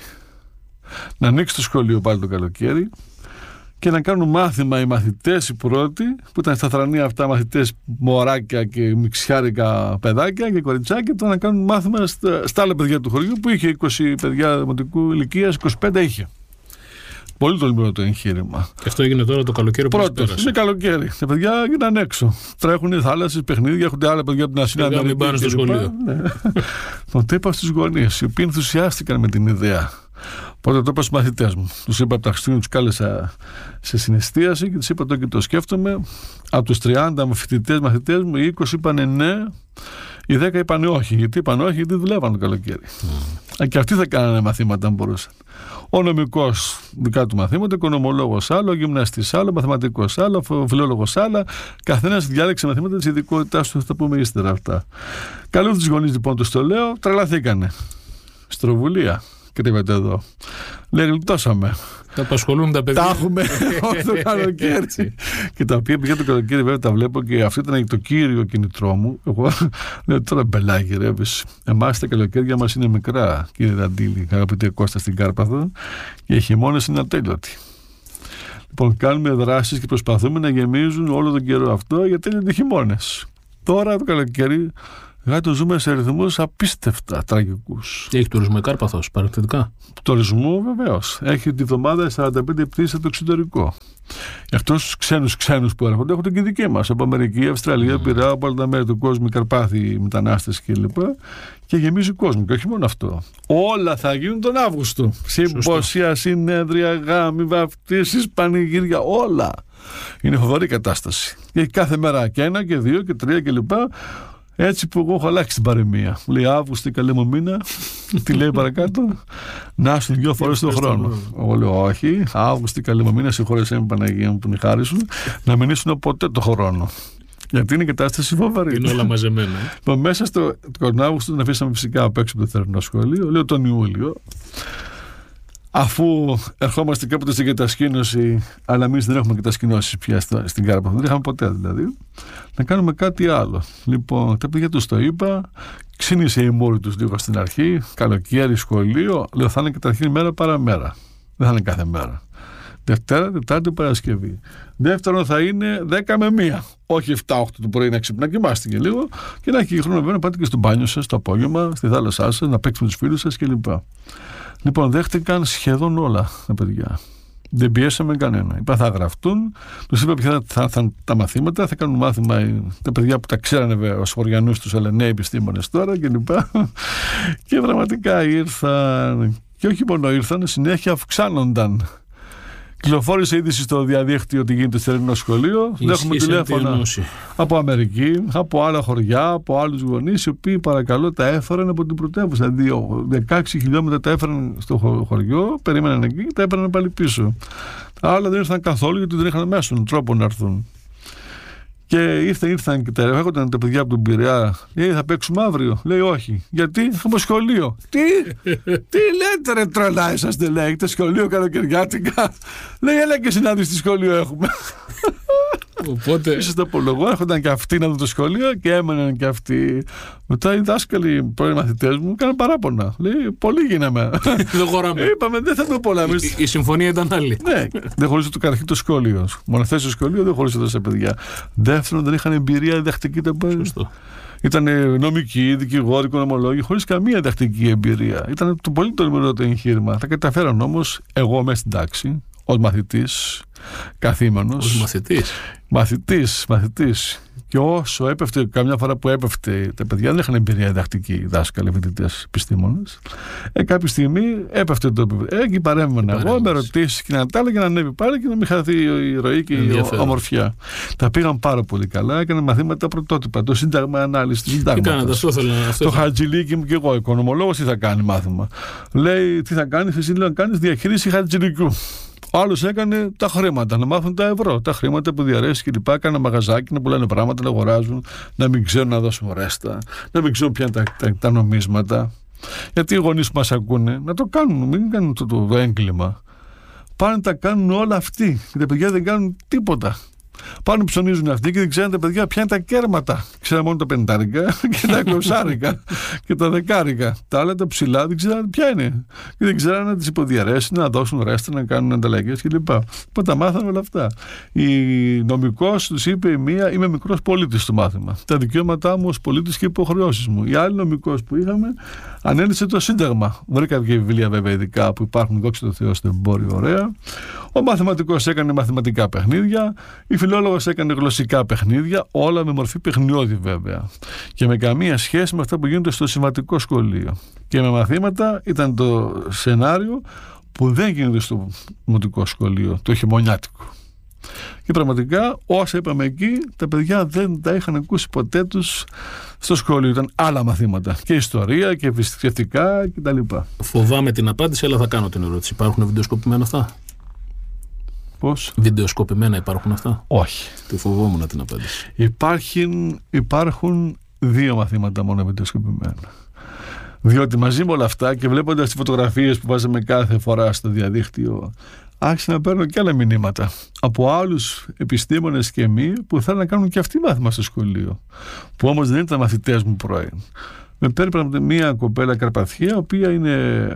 Να ανοίξει το σχολείο πάλι το καλοκαίρι και να κάνουν μάθημα οι μαθητές, οι πρώτοι, που ήταν στα θρανία αυτά μαθητές, μωράκια και μιξιάρικα παιδάκια και κοριτσάκια, τώρα να κάνουν μάθημα στα, στα άλλα παιδιά του χωριού, που είχε είκοσι παιδιά δημοτικού ηλικίας, είκοσι πέντε είχε. Πολύ τολμηρό το εγχείρημα. Και αυτό έγινε τώρα το καλοκαίρι που πρώτος, είναι καλοκαίρι. Τα παιδιά γίνανε έξω. Τρέχουν θάλασσες, παιχνίδια, έχουν άλλα παιδιά από την Ασία. Να μην πάνε στο σχολείο. Ναι. Το είπα στους γονείς, οι οποίοι ενθουσιάστηκαν με την ιδέα. Πρώτα το είπα στους μαθητές μου. Τους είπα από τα Χριστούγεννα, τους κάλεσα σε συναισθίαση και τους είπα το και το σκέφτομαι. Από τους τριάντα φοιτητές μαθητές μου, οι είκοσι είπανε ναι, οι δέκα είπανε όχι. Γιατί είπαν όχι? Γιατί δουλεύαν το καλοκαίρι. Mm. Και αυτοί θα κάνανε μαθήματα αν μπορούσαν. Ο νομικός δικά του μαθήματα, ο οικονομολόγος άλλο, ο γυμναστής άλλο, ο μαθηματικός άλλο, ο φιλόλογος άλλο. Καθένας διάλεξε μαθήματα της ειδικότητάς του, θα τα πούμε ύστερα αυτά. Καλώ τους γονείς λοιπόν, τους το λέω, τρελαθήκανε. Στροβουλία. Κρύβεται εδώ. Λέει, γλιτώσαμε. Τα απασχολούν τα παιδιά. Τα έχουμε όλο το καλοκαίρι. Και τα οποία πηγαίνουν το καλοκαίρι, βέβαια τα βλέπω, και αυτό ήταν το κύριο κινητρό μου. Εγώ λέω, τώρα μπελάκι, ρε. Εμάς τα καλοκαίρια μας είναι μικρά, κύριε Δαντήλη, αγαπητέ Κώστα, στην Κάρπαθο, και οι χειμώνες είναι ατέλειωτοι. Λοιπόν, κάνουμε δράσεις και προσπαθούμε να γεμίζουν όλο τον καιρό αυτό, γιατί είναι χειμώνες. Τώρα το καλοκαίρι. Δηλαδή το ζούμε σε αριθμούς απίστευτα τραγικούς. Και έχει τουρισμό η Κάρπαθος, παρενθετικά. Τουρισμό βεβαίως. Έχει τη βδομάδα σαράντα πέντε πτήσεις από το εξωτερικό. Για αυτούς τους ξένους ξένους που έρχονται, έχουν και δικοί μας. Από Αμερική, Αυστραλία, mm. Πειραιά, από όλα τα μέρη του κόσμου, οι Καρπάθοι, μετανάστες κλπ. Και γεμίζει κόσμο. Και όχι μόνο αυτό. Όλα θα γίνουν τον Αύγουστο. Συμπόσια, συνέδρια, γάμοι, βαφτίσεις, πανηγύρια, όλα. Είναι φοβερή κατάσταση. Και κάθε μέρα και ένα και δύο και τρία κλπ. Έτσι που εγώ έχω αλλάξει την παροιμία. Μου λέει Αύγουστο, καλέ μου μήνα. Τι λέει παρακάτω? Να σου δύο φορές τον χρόνο. Εγώ λέω όχι. Αύγουστο, καλέ μου μήνα, συγχώρεσέ με Παναγία μου που είναι η χάρη σου, να μην ήσουν ποτέ το χρόνο. Γιατί είναι κατάσταση φοβερή. Είναι όλα μαζεμένα. Λοιπόν, μέσα στο τον Αύγουστο τον αφήσαμε φυσικά απ' έξω από το θερινό σχολείο. Λέω τον Ιούλιο. Αφού ερχόμαστε κάποτε στην κατασκήνωση, αλλά εμείς δεν έχουμε κατασκηνώσει πια στην Κάρπαθο, δεν είχαμε ποτέ δηλαδή, να κάνουμε κάτι άλλο. Λοιπόν, τα παιδιά τους το είπα, ξύνησε η μούρη τους λίγο στην αρχή, καλοκαίρι, σχολείο, λέω θα είναι καταρχήν μέρα παραμέρα. Δεν θα είναι κάθε μέρα. Δευτέρα, Τετάρτη, Παρασκευή. Δεύτερον θα είναι δέκα με μία. Όχι εφτά οκτώ το πρωί να ξυπνά, κοιμάστε και λίγο και να έχει χρόνο βέβαια να πάτε και στο μπάνιο σας το απόγευμα, στη θάλασσά σας, να παίξετε με τους φίλους σας κλπ. Λοιπόν, δέχτηκαν σχεδόν όλα τα παιδιά. Δεν πιέσαμε κανένα. Είπα θα γραφτούν, τους είπα ποια θα έρθουν τα μαθήματα, θα κάνουν μάθημα τα παιδιά που τα ξέρανε βέβαια ως χωριανούς τους, αλλά νέοι επιστήμονες τώρα κλπ. Και πραγματικά ήρθαν. Και όχι μόνο ήρθαν, συνέχεια αυξάνονταν. Κυκλοφόρησε είδηση στο διαδίκτυο ότι γίνεται στο Ελληνικό Σχολείο. Έχουμε τηλέφωνα από Αμερική, από άλλα χωριά, από άλλους γονείς, οι οποίοι παρακαλώ τα έφεραν από την πρωτεύουσα. δεκαέξι χιλιόμετρα τα έφεραν στο χωριό, περίμεναν εκεί και τα έφεραν πάλι πίσω. Τα άλλα δεν ήρθαν καθόλου γιατί δεν είχαν μέσον τρόπο να έρθουν. Και ήρθαν, ήρθαν και τα έρχονταν τα παιδιά από τον Πειραιά. Λέει, θα παίξουμε αύριο. Λέει, όχι. Γιατί έχουμε σχολείο. Τι, τι λέτε, ρε τρελά, είσαστε, λέει. Έχετε σχολείο καλοκαιριάτικα. Λέει, έλα και συνάντηση στη σχολείο έχουμε. Οπότε. Είσαστε απολογώ, έρχονταν και αυτοί να δουν το σχολείο και έμεναν και αυτοί. Μετά οι δάσκαλοι, οι πρώην μαθητές μου, κάναν παράπονα. Λέει, πολύ γίναμε. Δεν χωράμε. Είπαμε, δεν θα το πολέμουμε. Η, η συμφωνία ήταν άλλη. Ναι, δεν χωρούσε το καρχή το σχολείο. Μονοθέσει στο σχολείο δεν χωρούσε τόσα παιδιά. Δεύτερον, δεν είχαν εμπειρία διδακτική τα παιδιά. Ήταν νομικοί, δικηγόροι, οικονομολόγοι, χωρίς καμία διδακτική εμπειρία. Ήταν το πολύ τολμηρό το εγχείρημα. Θα καταφέραν όμως, εγώ μέσα στην τάξη, ως μαθητής, καθήμενος. Ως μαθητής. Μαθητής, μαθητής. Και όσο έπεφτε, καμιά φορά που έπεφτε, τα παιδιά δεν είχαν εμπειρία διδακτική, δάσκαλοι, φοιτητές, επιστήμονες. Ε, κάποια στιγμή έπεφτε το παιδί. Εκεί παρέμβαινα εγώ, με ρωτήσεις και να τα άλλα και να ανέβει πάλι και να μην χαθεί η ροή και η ομορφιά. Τα πήγαν πάρα πολύ καλά, έκαναν μαθήματα πρωτότυπα. Το σύνταγμα ανάλυση του συντάγματος. Το χατζηλίκι μου και εγώ, οικονομολόγος, τι θα κάνει μάθημα. Λέει, τι θα κάνει, εσύ λέει να κάνει διαχείριση χατζηλικιού. Ο άλλος έκανε τα χρήματα, να μάθουν τα ευρώ, τα χρήματα που διαρρέσει και λοιπά. Κάνα μαγαζάκι να πουλάνε πράγματα, να αγοράζουν, να μην ξέρουν να δώσουν ρέστα, να μην ξέρουν ποια είναι τα, τα, τα νομίσματα. Γιατί οι γονείς που μας ακούνε να το κάνουν, μην κάνουν το, το, το έγκλημα. Πάνε τα κάνουν όλα αυτοί και τα παιδιά δεν κάνουν τίποτα. Πάνε ψωνίζουν αυτοί και δεν ξέρουν τα παιδιά ποια είναι τα κέρματα. Ξέρουν μόνο τα πεντάρικα και τα εικοσάρικα και τα δεκάρικα. Τα άλλα τα ψηλά δεν ξέρουν ποια είναι. Και δεν ξέρουν να τις υποδιαρρέσουν, να δώσουν ρέστα, να κάνουν ανταλλαγές κλπ. Οπότε τα μάθανε όλα αυτά. Η νομικός τους είπε η μία, είμαι μικρός πολίτης στο μάθημα. Τα δικαιώματά μου ως πολίτης και οι υποχρεώσεις μου. Η άλλη νομικός που είχαμε ανέλησε το Σύνταγμα. Βρήκα και βιβλία βέβαια ειδικά που υπάρχουν, δόξα τω Θεώ, στο εμπόριο, ωραία. Ο μαθηματικός έκανε μαθηματικά παιχνίδια. Η φιλόλογος έκανε γλωσσικά παιχνίδια, όλα με μορφή παιχνιώδη βέβαια. Και με καμία σχέση με αυτά που γίνονται στο συμβατικό σχολείο. Και με μαθήματα ήταν το σενάριο που δεν γίνεται στο δημοτικό σχολείο, το χειμωνιάτικο. Και πραγματικά όσα είπαμε εκεί, τα παιδιά δεν τα είχαν ακούσει ποτέ τους στο σχολείο. Ήταν άλλα μαθήματα. Και ιστορία και θρησκευτικά κτλ. Φοβάμαι την απάντηση, αλλά θα κάνω την ερώτηση. Υπάρχουν βιντεοσκοπημένα αυτά? Πώς? Βιντεοσκοπημένα υπάρχουν αυτά? Όχι. Τη φοβόμουν την απάντηση. Υπάρχουν, υπάρχουν δύο μαθήματα μόνο βιντεοσκοπημένα. Διότι μαζί με όλα αυτά και βλέποντας τις φωτογραφίες που βάζαμε κάθε φορά στο διαδίκτυο, άρχισα να παίρνω και άλλα μηνύματα από άλλους επιστήμονες και μη που θέλουν να κάνουν και αυτοί μάθημα στο σχολείο. Που όμως δεν ήταν μαθητές μου πρώην. Με παίρνει μια κοπέλα Καρπαθία, η οποία είναι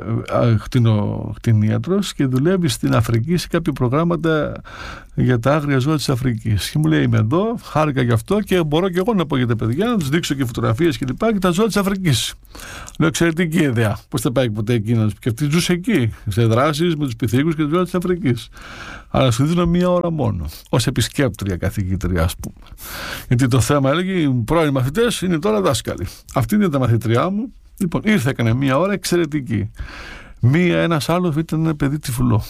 κτηνίατρος και δουλεύει στην Αφρική σε κάποια προγράμματα για τα άγρια ζώα της Αφρικής. Και μου λέει: είμαι εδώ, χάρηκα γι' αυτό και μπορώ και εγώ να πω για τα παιδιά, να τους δείξω και φωτογραφίες και λοιπά και τα ζώα της Αφρικής. Λέω: εξαιρετική ιδέα. Πώς θα πάει ποτέ εκείνος? Και αυτή ζούσε εκεί, σε δράσεις με τους πυθίκους και τα ζώα της Αφρικής. Αλλά σου δίνω μία ώρα μόνο, ως επισκέπτρια καθηγήτρια, ας πούμε. Γιατί το θέμα έλεγε: οι πρώην μαθητές είναι τώρα δάσκαλοι. Αυτή είναι τα μαθητριά μου. Λοιπόν, ήρθε, έκανε μία ώρα εξαιρετική. Μία, ένας άλλος ήταν ένα παιδί τυφλό,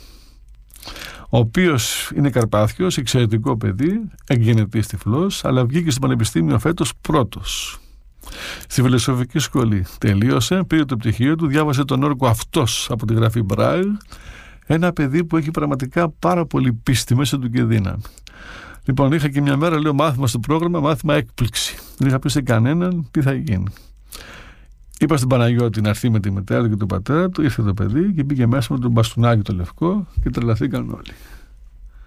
ο οποίος είναι Καρπάθιος, εξαιρετικό παιδί, εγγενετής τυφλός, αλλά βγήκε στο πανεπιστήμιο φέτος πρώτος. Στη φιλοσοφική σχολή τελείωσε, πήρε το πτυχίο του, διάβασε τον όρκο αυτός από τη γραφή Μπράιλ. Ένα παιδί που έχει πραγματικά πάρα πολύ πίστη μέσα του και δύναμη. Λοιπόν, είχα και μια μέρα, λέω, μάθημα στο πρόγραμμα, μάθημα έκπληξη. Δεν είχα πει σε κανέναν τι θα γίνει. Είπα στην Παναγιώτη να έρθει με τη μητέρα και τον πατέρα του, ήρθε το παιδί και μπήκε μέσα με τον μπαστούνάκι το λευκό και τρελαθήκαν όλοι.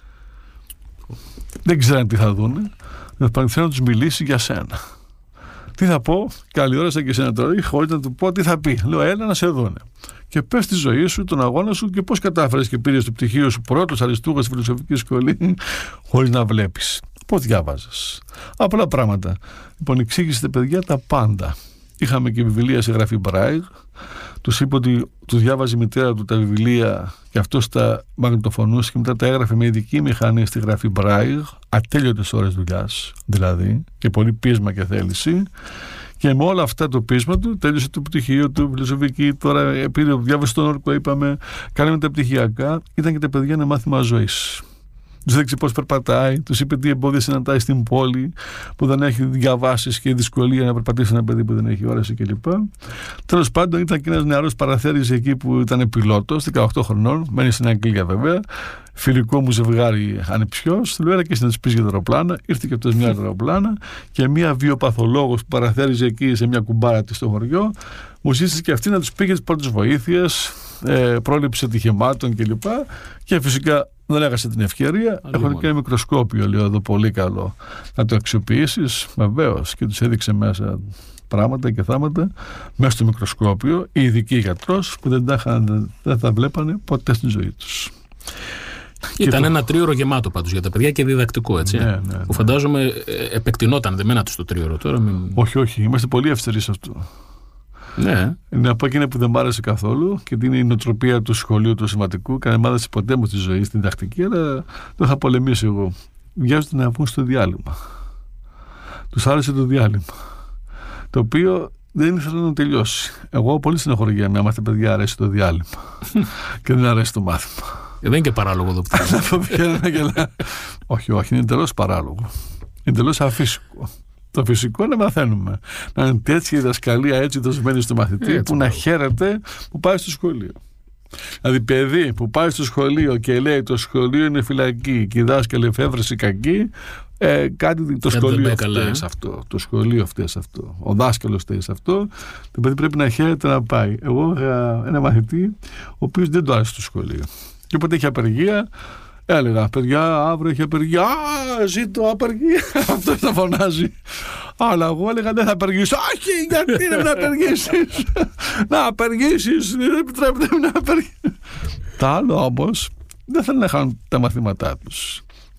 Δεν ξέραν τι θα δούνε. Δεν θέλουν να τους μιλήσει για σένα. Τι θα πω, καλή ώρα σαν και εσένα τώρα, χωρίς να του πω τι θα πει. Λέω, έλα να σε δούνε. Και πες τη ζωή σου, τον αγώνα σου και πώς κατάφερες και πήρες το πτυχίο σου πρώτος αριστούχος στη φιλοσοφική σχολή, χωρίς να βλέπεις. Πώς διάβαζες. Απλά πράγματα. Λοιπόν, εξήγησε τα παιδιά τα πάντα. Είχαμε και βιβλία σε γραφή Μπράιλ. Τους είπε ότι του διάβαζε η μητέρα του τα βιβλία και αυτός τα μαγνητοφωνούσε και μετά τα έγραφε με ειδική μηχανή στη γραφή Μπράιλ, ατέλειωτες ώρες δουλειάς δηλαδή, και πολύ πείσμα και θέληση. Και με όλα αυτά το πείσμα του τέλειωσε το πτυχίο του, φιλοσοφική. Τώρα πήρε, διάβασε τον όρκο, είπαμε, κάναμε τα πτυχιακά. Ήταν και τα παιδιά ένα μάθημα ζωής. Τους έδειξε πώς περπατάει, τους είπε τι εμπόδια συναντάει στην πόλη, που δεν έχει διαβάσεις και δυσκολία να περπατήσει ένα παιδί που δεν έχει όραση κλπ. Τέλος πάντων, ήταν και ένας νεαρός παραθέρης εκεί που ήταν πιλότος, δεκαοκτώ χρονών, μένει στην Αγγλία βέβαια. Φιλικό μου ζευγάρι ανεψιός, του λέω έλα και εσύ να τους πεις για τα αεροπλάνα. Ήρθε και αυτός μια αεροπλάνα και μια βιοπαθολόγος που παραθέριζε εκεί σε μια κουμπάρα της στο χωριό. Μου ζήτησε και αυτή να τους πει για τις πρώτες βοήθειες, ε, πρόληψη ατυχημάτων κλπ. Και, και φυσικά δεν έχασε την ευκαιρία. Έχω και ένα μικροσκόπιο, λέω εδώ, πολύ καλό. Να το αξιοποιήσεις, βεβαίως. Και τους έδειξε μέσα πράγματα και θάματα μέσα στο μικροσκόπιο. Οι ειδικοί γιατρός που δεν τα, είχαν, δεν τα βλέπανε ποτέ στην ζωή τους. Ήταν το... ένα τρίωρο γεμάτο πάντως για τα παιδιά και διδακτικό, έτσι. Ναι, ναι, ναι. Που φαντάζομαι επεκτηνόταν δεμένα τους το τρίωρο τώρα. Μην... Όχι, όχι. Είμαστε πολύ αυστηροί σε αυτό. Ναι. Να πω εκείνα που δεν μ' άρεσε καθόλου και είναι η νοοτροπία του σχολείου του σημαντικού. Κανένα μ' άρεσε ποτέ μου στη ζωή, στην διδακτική, αλλά δεν θα πολεμήσω εγώ. Βιάζονται να βγουν στο διάλειμμα. Τους άρεσε το διάλειμμα. Το οποίο δεν ήθελα να τελειώσει. Εγώ πολύ στενοχωριέμαι άμα τα παιδιά αρέσει το διάλειμμα και δεν αρέσει το μάθημα. Ε, δεν είναι και παράλογο εδώ που Όχι, όχι, είναι εντελώς παράλογο. Είναι εντελώς αφύσικο. Το φυσικό να μαθαίνουμε. Να είναι τέτοια η δασκαλία έτσι δοσμένη στο μαθητή, έτσι, που να χαίρεται που πάει στο σχολείο. Δηλαδή, παιδί που πάει στο σχολείο και λέει το σχολείο είναι φυλακή και οι δάσκαλοι εφεύρεση κακή, ε, κάτι το σχολείο φταίει σε αυτό. Το σχολείο φταίει σε αυτό. Ο δάσκαλος φταίει σε αυτό. Το παιδί πρέπει να χαίρεται να πάει. Εγώ είχα ένα μαθητή, ο οποίος δεν το άρεσε το σχολείο. Και όποτε είχε απεργία, έλεγα, παιδιά, αύριο έχει απεργία. Α, ζήτω απεργία. Αυτό θα φωνάζει. Αλλά εγώ έλεγα, δεν θα απεργήσω. Όχι, γιατί δεν να απεργήσεις. Να απεργήσεις, δεν επιτρέπεται να απεργήσεις. Τα άλλο όμως, δεν θέλουν να χάνουν τα μαθήματά τους.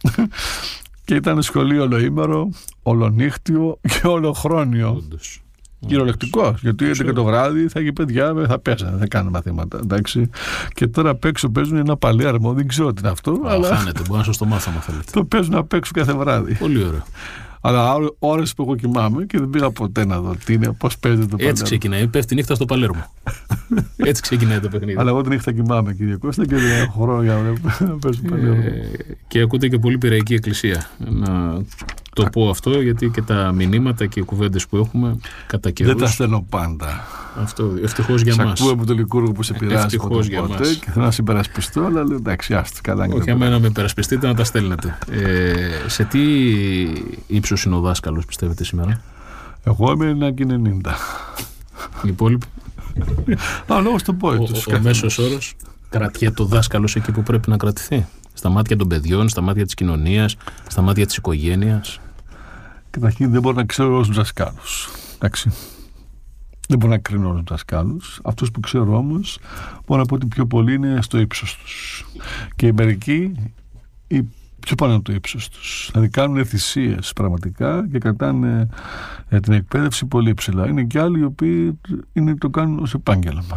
Και ήταν σχολείο ολοήμερο, ολονύχτιο και ολοχρόνιο. Κυριολεκτικός, γιατί έντεκα το βράδυ θα έχει παιδιά, θα πέσανε, θα κάνουν μαθήματα. Εντάξει. Και τώρα απ' έξω παίζουν ένα παλιάρμο, δεν ξέρω τι είναι αυτό. Α, αλλά... Χάνεται, μπορεί να σας το μάθω, αν θέλετε. Το παίζουν απ' έξω κάθε βράδυ. Πολύ ωραίο. Αλλά ώρες που εγώ κοιμάμαι και δεν πήγα ποτέ να δω τι είναι, πώς παίζεται το παλιάρμο. Έτσι ξεκινάει, πέφτει τη νύχτα στο Παλέρμο. Έτσι ξεκινάει το παιχνίδι. Αλλά εγώ τη νύχτα κοιμάμαι, κύριε Κώστα, και δεν έχω χρόνο για να παίζω παλιάρμο. Και ακούτε και πολύ πειραϊκή εκκλησία. Να το πω αυτό, γιατί και τα μηνύματα και οι κουβέντες που έχουμε κατά καιρούς. Δεν τα στέλνω πάντα. Αυτό, ευτυχώς για μας. Σ' ακούω από τον Λικούργο που σε πειράζει. Ευτυχώς για ποτέ, μας. Και θέλω να συμπερασπιστώ, αλλά λέω εντάξει, άστα καλά. Όχι, άμα να με υπερασπιστείτε, να τα στέλνετε. ε, σε τι ύψος είναι ο δάσκαλος, πιστεύετε, σήμερα? Εγώ είμαι ένα και ενενήντα. Οι υπόλοιποι. Α, λόγω στον πόη του. Ο, ο μέσος όρος κρατιέται το δάσκαλος εκεί που πρέπει να κρατηθεί. Στα μάτια των παιδιών, στα μάτια της κοινωνίας, στα μάτια της οικογένειας. Καταρχήν δεν μπορώ να ξέρω όλους τους δασκάλους. Εντάξει. Δεν μπορώ να κρίνω όλους τους δασκάλους. Αυτούς που ξέρω όμως, μπορώ να πω ότι πιο πολύ είναι στο ύψος τους. Και οι μερικοί οι πιο πάνω από το ύψος τους. Δηλαδή κάνουν θυσίες πραγματικά και κρατάνε ε, την εκπαίδευση πολύ ψηλά. Είναι και άλλοι οι οποίοι είναι, το κάνουν ως επάγγελμα.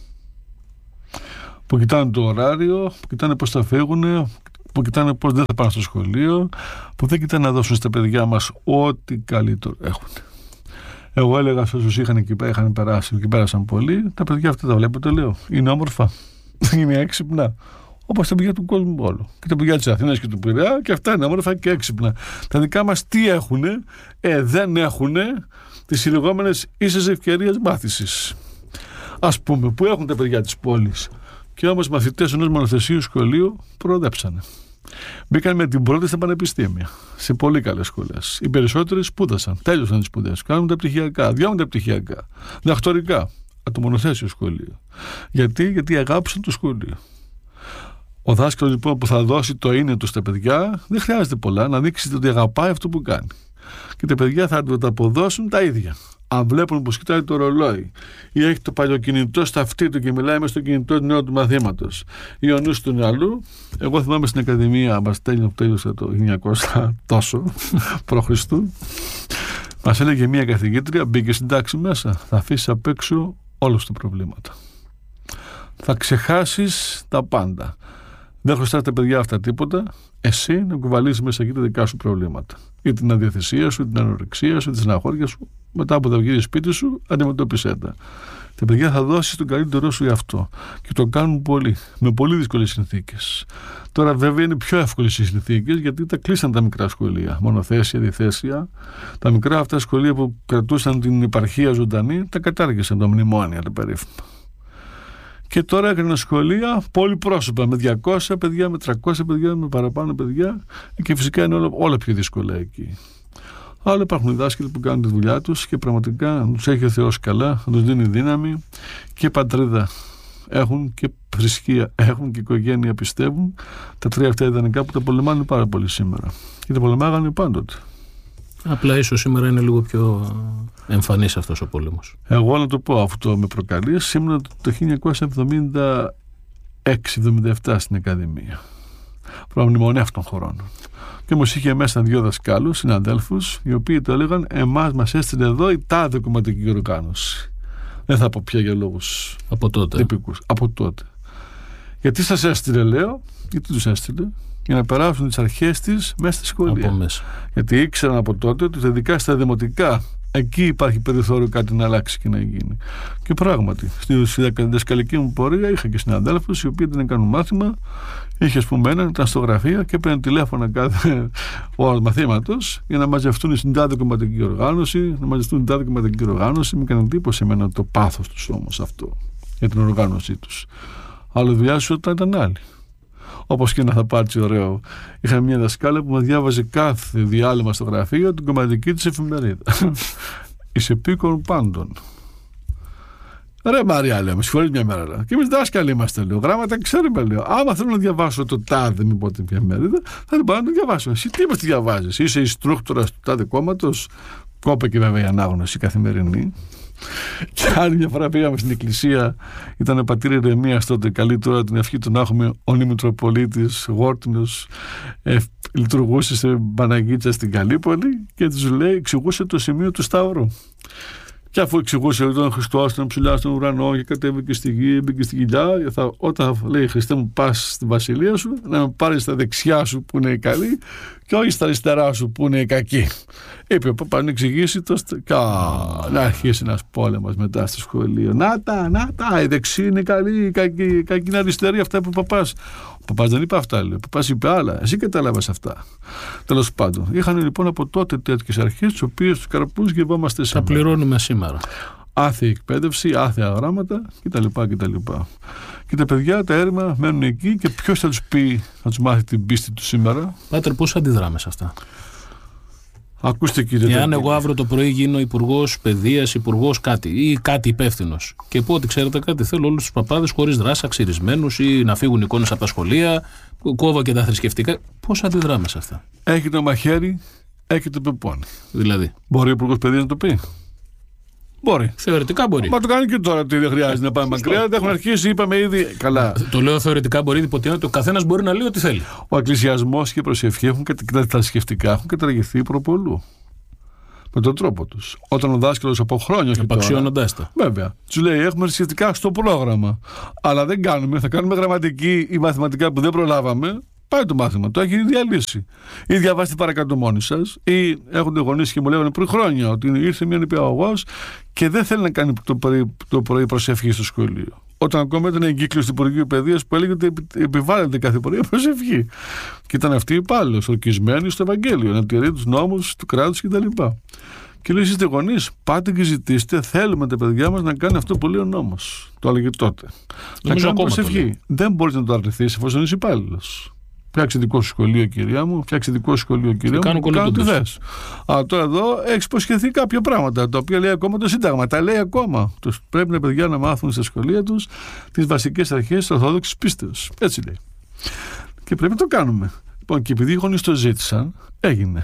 Που κοιτάνε το ωράριο, που κοιτάνε πώς θα φύγουν, που κοιτάνε πώς δεν θα πάνε στο σχολείο, που δεν κοιτάνε να δώσουν στα παιδιά μας ό,τι καλύτερο έχουν. Εγώ έλεγα σε όσους είχαν εκεί πέρα, είχαν περάσει και πέρασαν πολύ, τα παιδιά αυτά τα βλέπετε, λέω. Είναι όμορφα, είναι έξυπνα. Όπως τα παιδιά του κόσμου όλου. Και τα παιδιά της Αθήνας και του Πειραιά, και αυτά είναι όμορφα και έξυπνα. Τα δικά μας τι έχουνε? Ε, δεν έχουνε τις λεγόμενες ίσες ευκαιρίες μάθησης. Ας πούμε, που έχουν τα παιδιά της πόλης. Και όμως μαθητές ενός μονοθεσίου σχολείου προοδέψανε. Μπήκαν με την πρώτη στα πανεπιστήμια, σε πολύ καλές σχολές. Οι περισσότεροι σπούδασαν, τέλειωσαν τις σπουδές. Κάνουν τα πτυχιακά, διάβουν τα πτυχιακά, διδακτορικά, από το μονοθέσιο σχολείο. Γιατί, γιατί αγάπησαν το σχολείο. Ο δάσκαλος λοιπόν που θα δώσει το είναι του στα παιδιά, δεν χρειάζεται πολλά, να δείξει ότι αγαπάει αυτό που κάνει. Και τα παιδιά θα του τα αποδώσουν τα ίδια. Αν βλέπουν πως κοιτάει το ρολόι ή έχει το παλιοκινητό στα αυτή του και μιλάει μες στο κινητό του νέου του μαθήματος ή ο νους του αλλού. Εγώ θυμάμαι στην Ακαδημία, μας τέλειωσε το εννιακόσια τόσο π.Χ. Μας έλεγε μια καθηγήτρια, μπήκε στην τάξη μέσα, θα αφήσεις απ' έξω όλους τα προβλήματα. Θα ξεχάσεις τα πάντα. Δεν χρωστάς τα παιδιά αυτά τίποτα, εσύ να κουβαλήσεις μέσα εκεί τα δικά σου προβλήματα. Ή την αδιαθεσία σου, την ανορεξία σου, τη στεναχώρια σου. Μετά που θα βγεις σπίτι σου, αντιμετώπισέ τα. Τα παιδιά θα δώσεις τον καλύτερό σου για αυτό. Και το κάνουν πολύ, με πολύ δύσκολες συνθήκες. Τώρα, βέβαια, είναι πιο εύκολες οι συνθήκες γιατί τα κλείσαν τα μικρά σχολεία. Μονοθέσια, διθέσια. Τα μικρά αυτά σχολεία που κρατούσαν την επαρχία ζωντανή, τα κατάργησαν τα μνημόνια, τα περίφημα. Και τώρα έκαναν σχολεία πολυπρόσωπα, με διακόσια παιδιά, με τριακόσια παιδιά, με παραπάνω παιδιά. Και φυσικά είναι όλα, όλα πιο δύσκολα εκεί. Αλλά υπάρχουν δάσκαλοι που κάνουν τη δουλειά τους και πραγματικά τους έχει ο Θεός καλά, τους δίνει δύναμη και πατρίδα έχουν και θρησκεία έχουν και οικογένεια πιστεύουν. Τα τρία αυτά ιδανικά που τα πολεμάνε πάρα πολύ σήμερα. Και τα πολεμάγανε πάντοτε. Απλά ίσως σήμερα είναι λίγο πιο εμφανής αυτός ο πόλεμος. Εγώ να το πω, αυτό με προκαλεί. Ήμουν το χίλια εννιακόσια εβδομήντα έξι εβδομήντα επτά στην Ακαδημία. Προμνημονεύτων των χωρών. Και όμως είχε μέσα δύο δασκάλους, συναδέλφους, οι οποίοι το έλεγαν εμάς μας έστειλε εδώ η τάδε κομματική οργάνωση. Δεν θα πω πια για λόγους από τότε. τυπικούς. Από τότε. Γιατί σας έστειλε, λέω, γιατί τους έστειλε, για να περάσουν τις αρχές της μέσα στη σχολεία. Από μέσα. Γιατί ήξεραν από τότε ότι ειδικά στα δημοτικά εκεί υπάρχει περιθώριο κάτι να αλλάξει και να γίνει. Και πράγματι, στη διδασκαλική μου πορεία είχα και συναδέλφους οι οποίοι δεν κάνουν μάθημα. Είχε, ας πούμε, έναν, ήταν στο γραφείο και έπαιρνε τηλέφωνα κάθε ώρα μαθήματος για να μαζευτούν στην τάδε κομματική οργάνωση, να μαζευτούν στην τάδε κομματική οργάνωση. Μου έκανε εντύπωση εμένα το πάθος τους όμως αυτό για την οργάνωσή τους. Αλλά δουλειά σου όταν ήταν άλλη. Όπως και να θα πάρει ωραίο. Είχα μια δασκάλα που με διάβαζε κάθε διάλειμμα στο γραφείο την κομματική της εφημερίδα. Εις επίκον πάντων. Ρε Μαρία, λέω, με συγχωρείς μια μέρα. Λέω. Και εμείς δάσκαλοι είμαστε, λέω. Γράμματα ξέρουμε, λέω. Άμα θέλω να διαβάσω το τάδε, μην πω την εφημερίδα, θα την πάω να το διαβάσω. Εσύ τι μας τη διαβάζεις, είσαι instructor του τάδε κόμματος. Κόπε και βέβαια η ανάγνωση καθημερινή. Και άλλη μια φορά πήγαμε στην εκκλησία, ήταν ο πατήρ Ερεμίας τότε, καλή τώρα την ευχή του να έχουμε ο Μητροπολίτης Γόρτινος, ε, λειτουργούσε σε Παναγίτσα στην Καλύπολη και τους λέει, εξηγούσε το σημείο του Σταύρου. Και αφού εξηγούσε ότι τον Χριστός ήταν ψηλά στον ουρανό και κατέβηκε στη γη, μπήκε στη κοιλιά, θα, όταν λέει Χριστέ μου πας στη βασιλεία σου, να με πάρεις στα δεξιά σου που είναι η καλή και όχι στα αριστερά σου που είναι η κακή. Είπε ο παπάς να εξηγήσει το κα... να αρχίσει ένας πόλεμος μετά στο σχολείο. Να τα, να τα, η δεξί είναι η καλή, η κακή, η κακή είναι αριστερή, αυτά που ο παπάς. Ο παπάς δεν είπε αυτά, λέει. Ο παπάς είπε άλλα. Εσύ κατάλαβες αυτά. Τέλος πάντων. Είχαν λοιπόν από τότε τέτοιες αρχές, τις οποίες τους καρπούς γευόμαστε σήμερα. Τα πληρώνουμε σήμερα. Άθεη εκπαίδευση, άθεα γράμματα κτλ. κτλ. Και τα παιδιά, τα έρημα μένουν εκεί και ποιος θα τους πει, θα τους μάθει την πίστη του σήμερα. Πάτερ, πώς αντιδράμε σε αυτά. Ακούστε, κύριε. Εάν εγώ αύριο το πρωί γίνω υπουργός παιδείας, υπουργός κάτι ή κάτι υπεύθυνος και πω ότι ξέρετε κάτι, θέλω όλους τους παπάδες χωρίς δράση, αξιρισμένους ή να φύγουν εικόνες από τα σχολεία, κόβα και τα θρησκευτικά. Πώς αντιδράμε σε αυτά. Έχει το μαχαίρι, έχει το πεπόνι. Δηλαδή. Μπορεί ο υπουργός παιδείας να το πει. Μπορεί. Θεωρητικά μπορεί. Μα το κάνει και τώρα ότι δεν χρειάζεται να πάμε μακριά. Δεν έχουν αρχίσει, είπαμε ήδη. Καλά. Το λέω θεωρητικά μπορεί, υποτείνεται. Ο καθένας μπορεί να λέει ό,τι θέλει. Ο εκκλησιασμός και η προσευχή έχουν και τα θρησκευτικά έχουν καταργηθεί προπολού. Με τον τρόπο τους. Όταν ο δάσκαλος από χρόνια. Απαξιώνοντας τα. Βέβαια. Τους λέει: έχουμε θρησκευτικά στο πρόγραμμα. Αλλά δεν κάνουμε. Θα κάνουμε γραμματική ή μαθηματικά που δεν προλάβαμε. Πάει το μάθημα, το έχει διαλύσει. Ή διαβάστε παρακάτω μόνοι σας, ή έχονται γονείς και μου λέγανε πριν χρόνια ότι ήρθε μια νηπιαγωγός και δεν θέλει να κάνει το πρωί, το πρωί προσευχή στο σχολείο. Όταν ακόμα ήταν εγκύκλειος του Υπουργείου Παιδείας που έλεγε ότι επιβάλλεται κάθε πρωί προσευχή. Και ήταν αυτή υπάλληλος, ορκισμένη στο Ευαγγέλιο, να τηρεί τους νόμους του κράτους κτλ. Και λέει: είστε γονείς, πάτε και ζητήστε, θέλουμε τα παιδιά μας να κάνουν αυτό που λέει ο νόμος. Το έλεγε τότε. Να κάνουν προσευχή. Δεν μπορείς να το αρνηθείς εφόσον είσαι υπάλληλος. Φτιάξε δικό σου σχολείο, κυρία μου. Φτιάξε δικό σου σχολείο, κυρία μου. Κάνω, κάνω τι θες. Αλλά τώρα εδώ έχει υποσχεθεί κάποια πράγματα, τα οποία λέει ακόμα το Σύνταγμα. Τα λέει ακόμα. Τους πρέπει τα παιδιά να μάθουν στα σχολεία τους τις βασικές αρχές της Ορθόδοξης πίστεως. Έτσι λέει. Και πρέπει να το κάνουμε. Λοιπόν, και επειδή οι γονείς το ζήτησαν, έγινε.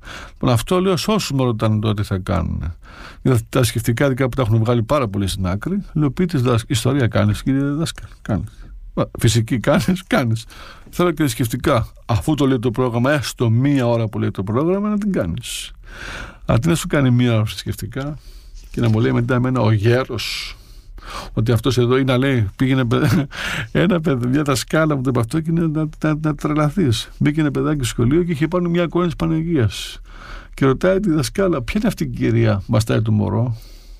Λοιπόν, αυτό λέω σε όσους με ρωτάνε τότε τι θα κάνουν. Δηλαδή, τα σκεφτικά δικά που τα έχουν βγάλει πάρα πολύ στην άκρη, λέω πείτε ιστορία κάνεις, κύριε δάσκαλε. Κάνεις. Φυσική κάνεις, κάνεις. Θέλω και σκεφτικά, αφού το λέει το πρόγραμμα, έστω μία ώρα που λέει το πρόγραμμα, να την κάνεις. Αντί να σου κάνει μία ώρα σκεφτικά και να μου λέει μετά εμένα ο γέρος ότι αυτός εδώ είναι να λέει πήγαινε ένα παιδί, μια δασκάλα μου το είπε αυτό και είναι να, να, να τρελαθείς. Μπήκε ένα παιδάκι στο σχολείο και είχε πάνω μια εικόνα της Παναγίας και ρωτάει τη δασκάλα ποια είναι αυτή η κυρία βαστάει το μωρό.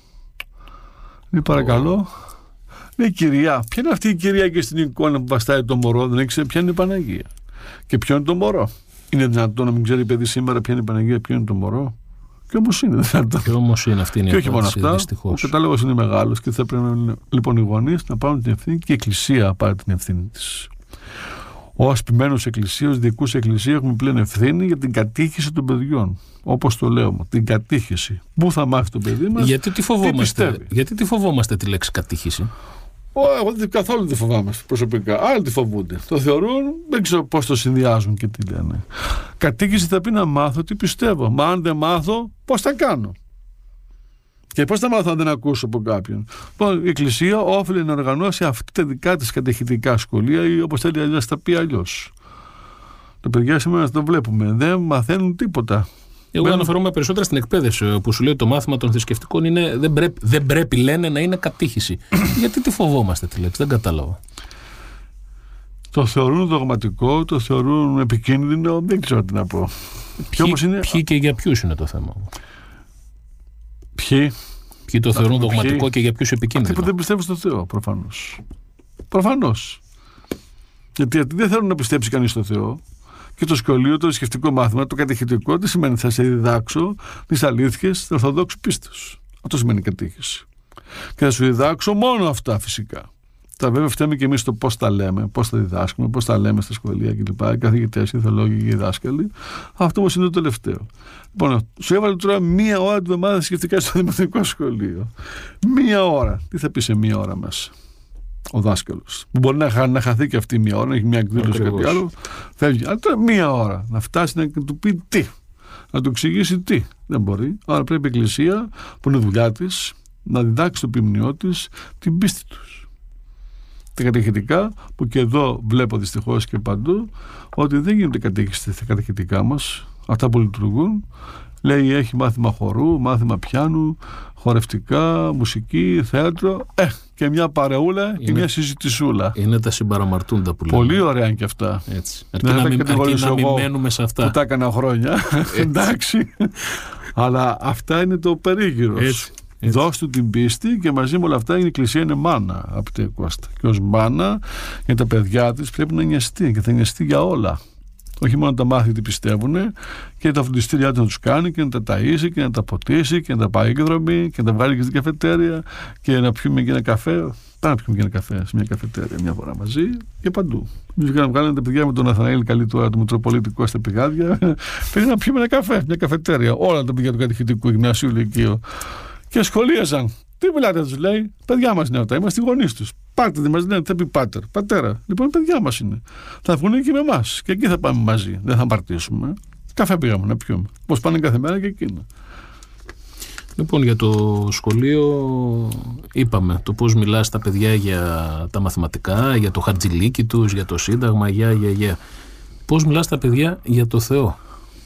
Λέει παρακαλώ. Λέει κυρία, ποια είναι αυτή η κυρία και στην εικόνα που βαστάει το μωρό, δεν ήξερε ποια είναι η Παναγία και ποιο είναι το μωρό. Είναι δυνατόν να μην ξέρει παιδί σήμερα ποια είναι η Παναγία, ποιο είναι το μωρό? Και όμως είναι δυνατόν. Και όμως είναι αυτή η και όχι μόνο αυτά, δυστυχώς. Ο κατάλογος είναι μεγάλος και θα πρέπει λοιπόν οι γονείς να πάρουν την ευθύνη και η Εκκλησία πάρει την ευθύνη της. Ως ποιμένους εκκλησία, ως δικούς εκκλησία έχουμε πλέον ευθύνη για την κατήχηση των παιδιών. Όπως το λέω, την κατήχηση. Πού θα μάθει το παιδί μας, γιατί τι φοβόμαστε, τι γιατί τι φοβόμαστε τη λέξη κατήχηση? Εγώ καθόλου δεν φοβάμαι προσωπικά. Άλλοι τη φοβούνται. Το θεωρούν, δεν ξέρω πώς το συνδυάζουν και τι λένε. Κατοίκηση θα πει να μάθω τι πιστεύω. Μα αν δεν μάθω, πώς θα κάνω? Και πώς θα μάθω αν δεν ακούσω από κάποιον? Λοιπόν, η Εκκλησία όφιλε να οργανώσει αυτή τα δικά της κατεχητικά σχολεία ή όπως θέλει να τα πει αλλιώς. Τα παιδιά σήμερα το βλέπουμε. Δεν μαθαίνουν τίποτα. Εγώ Μένω... αναφερόμαι περισσότερα στην εκπαίδευση, που σου λέει το μάθημα των θρησκευτικών είναι, δεν, πρέπει, δεν πρέπει, λένε, να είναι κατήχηση. Γιατί τι φοβόμαστε τη λέξη, δεν κατάλαβα. Το θεωρούν δογματικό, το θεωρούν επικίνδυνο, δεν ξέρω τι να πω. Ποιοι, είναι... ποιοι και για ποιους είναι το θέμα? Ποιοι, ποιοι το θεωρούν δογματικό ποιοι... και για ποιους επικίνδυνο? Αυτοί που δεν πιστεύουν στο Θεό, προφανώς. Προφανώς. Γιατί, γιατί δεν θέλουν να πιστέψει κανείς στο Θεό. Και το σχολείο, το θρησκευτικό μάθημα, το κατηχητικό, τι σημαίνει? Θα σε διδάξω τις αλήθειες της Ορθοδόξου πίστης. Αυτό σημαίνει κατήχηση. Και θα σου διδάξω μόνο αυτά φυσικά. Τα βέβαια φταίμε και εμείς το πώς τα λέμε, πώς τα διδάσκουμε, πώς τα λέμε στα σχολεία κλπ. Οι καθηγητές, οι θεολόγοι και οι δάσκαλοι. Αυτό όμως είναι το τελευταίο. Λοιπόν, σου έβαλε τώρα μία ώρα τη βδομάδα θρησκευτικά στο δημοτικό σχολείο. Μία ώρα. Τι θα πει σε μία ώρα μέσα ο δάσκαλος? Που μπορεί να, χα, να χαθεί και αυτή μία ώρα, να έχει μια εκδήλωση ή κάτι άλλο. Φεύγει. Αλλά τώρα μία ώρα να φτάσει να του πει τι, να του εξηγήσει τι. Δεν μπορεί. Άρα πρέπει η Εκκλησία, που είναι δουλειά της, να διδάξει το ποιμνιό της την πίστη τους. Τα κατηχητικά, που και εδώ βλέπω δυστυχώς και παντού, ότι δεν γίνονται κατήχηση στα κατηχητικά μας, αυτά που λειτουργούν. Λέει έχει μάθημα χορού, μάθημα πιάνου, χορευτικά, μουσική, θέατρο, ε, και μια παρεούλα είναι, και μια συζητησούλα. Είναι τα συμπαραμαρτούντα που λέμε. Πολύ ωραία είναι και αυτά. Έτσι. Αρκεί να, μην, αρκεί να μην μένουμε σε αυτά. Που τα έκανα χρόνια. Εντάξει. Αλλά αυτά είναι το περίγυρος. Έτσι. Έτσι. Δώσ' του την πίστη και μαζί με όλα αυτά η Εκκλησία είναι μάνα από την Κώστα. Και ως μάνα για τα παιδιά της πρέπει να νοιαστεί και θα νοιαστεί για όλα. Όχι μόνο να τα μάθει τι πιστεύουν και τα φροντιστήριά του να τους κάνει και να τα ταΐσει και να τα ποτίσει και να τα πάει εκδρομή και να τα βγάλει και στην καφετέρια και να πιούμε και ένα καφέ. Πάμε να πιούμε και ένα καφέ σε μια καφετέρια μια φορά μαζί και παντού. Εμείς να βγάλουμε τα παιδιά με τον Αθαναήλ καλή τώρα, του Μητροπολίτη Κώστα Πηγάδια. Πήγαινε να πιούμε ένα καφέ, μια καφετέρια. Όλα τα παιδιά του κατηχητικού γυμνασίου λυκείου. Και σχολίαζαν. Τι μιλάτε, τους λέει? Παιδιά μας είναι αυτά, είμαστε οι γονείς τους. Πάτε, δεν μας λένε, θα πει πάτερ, πατέρα. Λοιπόν, παιδιά μας είναι. Θα βγουν και με εμάς. Και εκεί θα πάμε μαζί. Δεν θα παρτίσουμε. Καφέ πήγαμε να πιούμε. Πώς πάνε κάθε μέρα και εκείνα. Λοιπόν, για το σχολείο είπαμε το πώς μιλά στα παιδιά για τα μαθηματικά, για το χαρτζηλίκι τους, για το Σύνταγμα, για, για, για. Πώς μιλά στα παιδιά για το Θεό?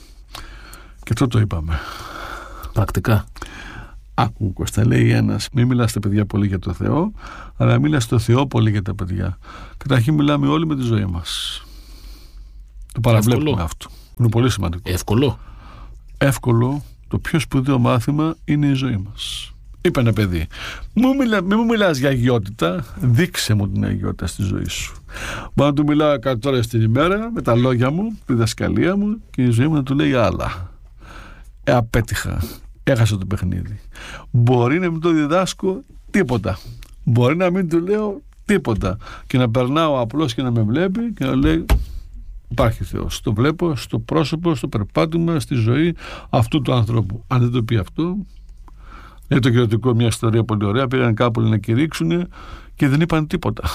Και αυτό το είπαμε. Πρακτικά. Άκου Κώστα, λέει ένας, μην μιλάς στα παιδιά πολύ για το Θεό, αλλά μίλας στο Θεό πολύ για τα παιδιά. Καταρχήν μιλάμε όλοι με τη ζωή μας. Το παραβλέπουμε εύκολο. Αυτό. Είναι πολύ σημαντικό. Εύκολο. Εύκολο. Το πιο σπουδαίο μάθημα είναι η ζωή μας. Είπε ένα παιδί, μην μιλά, μη μου μιλάς για αγιότητα, δείξε μου την αγιότητα στη ζωή σου. Μπορώ να του μιλάω εκατό ώρες την ημέρα με τα λόγια μου, τη δασκαλία μου και η ζωή μου να του λέει άλλα. Ε, απέτυχα. Έχασα το παιχνίδι. Μπορεί να μην το διδάσκω τίποτα. Μπορεί να μην του λέω τίποτα. Και να περνάω απλώς και να με βλέπει και να λέει υπάρχει Θεός. Το βλέπω στο πρόσωπο, στο περπάτημα, στη ζωή αυτού του ανθρώπου. Αν δεν το πει αυτό, λέει το κυριωτικό μια ιστορία πολύ ωραία. Πήγαν κάπου να κηρύξουν και δεν είπαν τίποτα.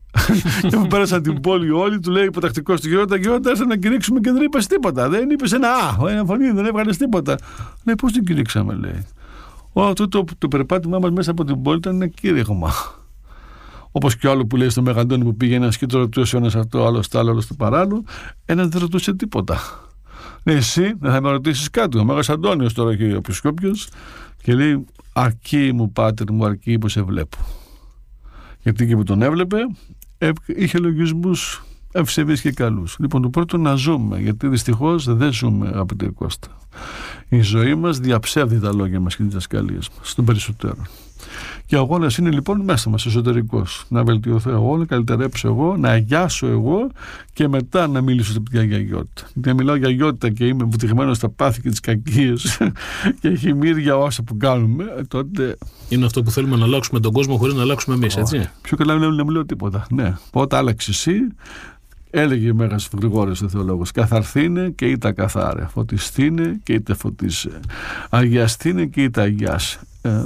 Και που πέρασαν την πόλη όλοι, του λέει υποτακτικός του Γερόντα: Γερόντα, ήρθα να κηρύξουμε και δεν είπες τίποτα. Δεν είπες ένα α, ένα φωνή, δεν έβγαλες τίποτα. Λέει: πώς την κηρύξαμε, λέει. Ω, το, το, το περπάτημά μας μέσα από την πόλη ήταν ένα κήρυγμα. Όπως και άλλο που λέει στο Μεγαντώνη που πήγε ένας και το ρωτούσε ο ένας αυτό, άλλο το άλλο, άλλο το παράλληλο, ένας δεν ρωτούσε τίποτα. Λέει: εσύ δεν θα με ρωτήσεις κάτι. Ο Μέγας Αντώνιος τώρα και όποιος και όποιος, και λέει: αρκεί μου, πάτερ μου, αρκεί που σε βλέπω. Γιατί και που τον έβλεπε, είχε λογισμούς ευσεβείς και καλούς. Λοιπόν, το πρώτο να ζούμε, γιατί δυστυχώς δεν ζούμε, αγαπητέ Κώστα. Η ζωή μας διαψεύδει τα λόγια μας και τις διδασκαλίες μας, στον περισσότερο. Και ο αγώνας είναι λοιπόν μέσα μας, εσωτερικός. Να βελτιωθώ εγώ, να καλυτερέψω εγώ, να αγιάσω εγώ και μετά να μιλήσω πια για αγιότητα. Γιατί μιλάω για αγιότητα και είμαι βουτυγμένος στα πάθη και τις κακίες και έχει μύρια όσα που κάνουμε, τότε. Είναι αυτό που θέλουμε να αλλάξουμε τον κόσμο χωρίς να αλλάξουμε εμείς, έτσι. Πιο καλά είναι να μιλάω τίποτα. Ναι. Πότε άλλαξε εσύ, έλεγε ο Μέγας Γρηγόριος ο θεολόγος: καθαρθήνε και είτε καθάρε, φωτιστήνε και είτε φωτίσε, αγιαστήνε και είτε αγιάσε. Ε,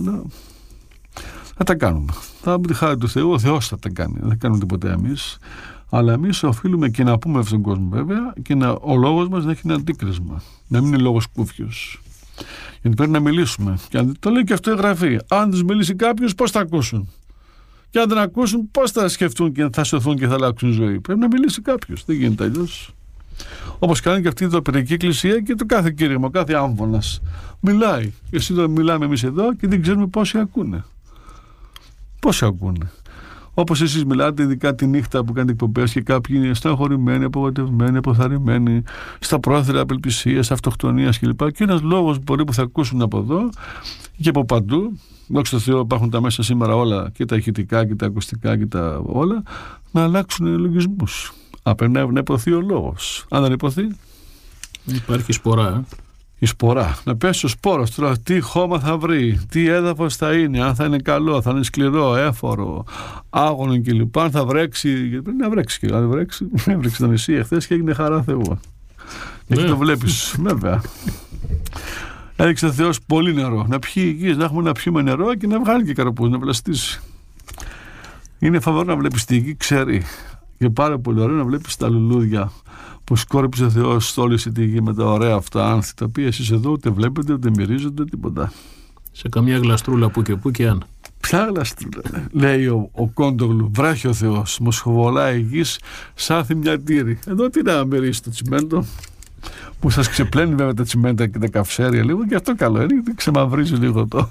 θα τα κάνουμε. Θα με τη χάρη του Θεού, ο Θεός θα τα κάνει. Δεν κάνουμε τίποτε εμείς. Αλλά εμείς οφείλουμε και να πούμε αυτόν τον κόσμο, βέβαια, και να, ο λόγος μας να έχει ένα αντίκρισμα. Να μην είναι λόγος κούφιος. Γιατί πρέπει να μιλήσουμε. Και αν, το λέει και αυτό η Γραφή. Αν τους μιλήσει κάποιος, πώς θα ακούσουν. Και αν δεν ακούσουν, πώς θα σκεφτούν και θα σωθούν και θα αλλάξουν ζωή. Πρέπει να μιλήσει κάποιος. Δεν γίνεται αλλιώς. Όπως κάνει και αυτή η δοπερική εκκλησία και το κάθε κήρυγμα, ο κάθε άμφωνας. Μιλάει. Εσύ το μιλάμε εμείς εδώ και δεν ξέρουμε πόσοι ακούνε. Πόσοι ακούνε. Όπως εσείς μιλάτε, ειδικά τη νύχτα που κάνετε εκπομπές και κάποιοι είναι στεναχωρημένοι, απογοητευμένοι, αποθαρρυμένοι, στα πρόθυρα απελπισίας, αυτοκτονίας κλπ. Και ένας λόγος μπορεί που θα ακούσουν από εδώ και από παντού, δόξα τω Θεώ υπάρχουν τα μέσα σήμερα όλα, και τα ηχητικά και τα ακουστικά και τα όλα, να αλλάξουν λογισμούς. Απενεύει να υποθεί ο λόγος. Αν δεν υποθεί, υπάρχει σπορά. Ε? Η σπορά. Να πέσει ο σπόρος τώρα, τι χώμα θα βρει, τι έδαφος θα είναι, αν θα είναι καλό, θα είναι σκληρό, έφορο, άγωνο κλπ. Αν θα βρέξει, γιατί πρέπει να βρέξει και αν βρέξει, έβρεξε το νησί εχθές και έγινε χαρά Θεού. Και ναι. Το βλέπεις, βέβαια. Έριξε ο Θεός πολύ νερό. Να πιει υγιείς, να έχουμε να πιούμε νερό και να βγάλει και καρπούς, να βλαστήσει. Είναι φαβορό να βλέπεις τη γη, ξέρει. Και πάρα πολύ ωραίο να βλέπεις τα λουλούδια που σκόρπισε ο Θεός, στόλισε τη γη με τα ωραία αυτά άνθη, τα οποία εσείς εδώ ούτε βλέπετε, ούτε μυρίζονται, τίποτα. Σε καμιά γλαστρούλα που και που και αν. Ποια γλαστρούλα, λέει ο, ο Κόντογλου, βράχει ο Θεός, μοσχοβολάει η γης, σάθει μια τύρη. Εδώ τι να μυρίσει το τσιμέντο, που σας ξεπλένει βέβαια τα τσιμέντα και τα καυσέρια λίγο, και αυτό καλό είναι, γιατί ξεμαυρίζει λίγο το.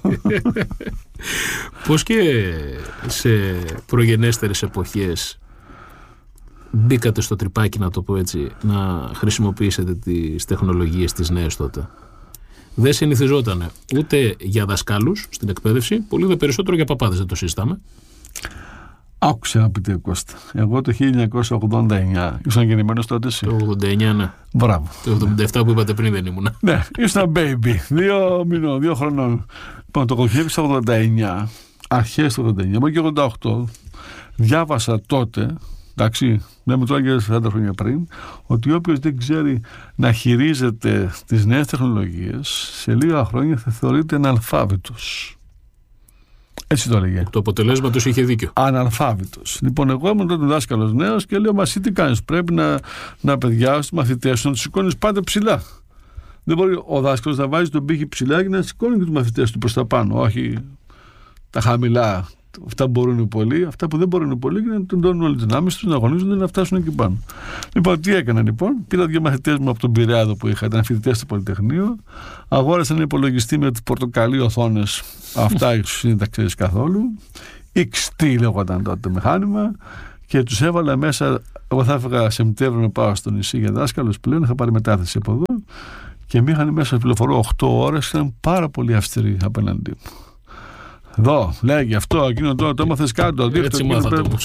Πώς και σε προγενέστερες εποχές μπήκατε στο τρυπάκι, να το πω έτσι, να χρησιμοποιήσετε τις τεχνολογίες τις νέες τότε? Δεν συνηθιζόταν ούτε για δασκάλους στην εκπαίδευση, πολύ δε περισσότερο για παπάδες, δεν το συζητάμε. Άκουσε να πείτε, Κώστα. Εγώ το χίλια εννιακόσια ογδόντα εννιά, ήσουν γεννημένος τότε εσύ? Το ογδόντα εννιά, ναι. Μπράβο. Το εβδομήντα επτά που είπατε πριν δεν ήμουνα. Ναι, ήσουν baby, δύο μηνών, δύο χρονών. Λοιπόν, το χίλια εννιακόσια ογδόντα εννιά, αρχές του ογδόντα εννιά, μόνο και ογδόντα οκτώ, διάβασα τότε, εντάξει, λέμε τώρα για σαράντα χρόνια πριν, ότι όποιος δεν ξέρει να χειρίζεται τις νέες τεχνολογίες, σε λίγα χρόνια θα θεωρείται αναλφάβητος. Έτσι το έλεγε. Το αποτελέσμα τους είχε δίκιο. Αναλφάβητος. Λοιπόν, εγώ ήμουν τότε δάσκαλος νέος και λέω: μα εσύ τι κάνεις? Πρέπει να, να παιδιάσεις τους μαθητές σου, να τους σηκώνεις πάντα ψηλά. Δεν μπορεί ο δάσκαλος να βάζει τον πύχη ψηλά και να σηκώνει και τους μαθητές του προς τα πάνω. Όχι τα χαμηλά. Αυτά που μπορούν πολύ, αυτά που δεν μπορούν πολύ, και να τεντώνουν όλες τις δυνάμεις τους, να αγωνίζονται να φτάσουν εκεί πάνω. Λοιπόν, τι έκανα λοιπόν? Πήρα δύο μαθητές μου από τον Πειραιά που είχα, ήταν φοιτητές στο Πολυτεχνείο, αγόρασαν ένα υπολογιστή με τις πορτοκαλί οθόνες, αυτά ίσως δεν τα ξέρεις καθόλου, εξ τι λέγονταν τότε το μηχάνημα, και τους έβαλα μέσα. Εγώ θα έφυγα Σεπτέμβριο να πάω στο νησί για δάσκαλος πλέον, είχα πάρει μετάθεση από εδώ, και με είχαν μέσα πληροφορώ οκτώ ώρες, ήταν πάρα πολύ αυστηροί απέναντί μου. Εδώ, λέγει αυτό, εκείνο τώρα, το έμαθες κάτω. Έτσι μάθατε όμως.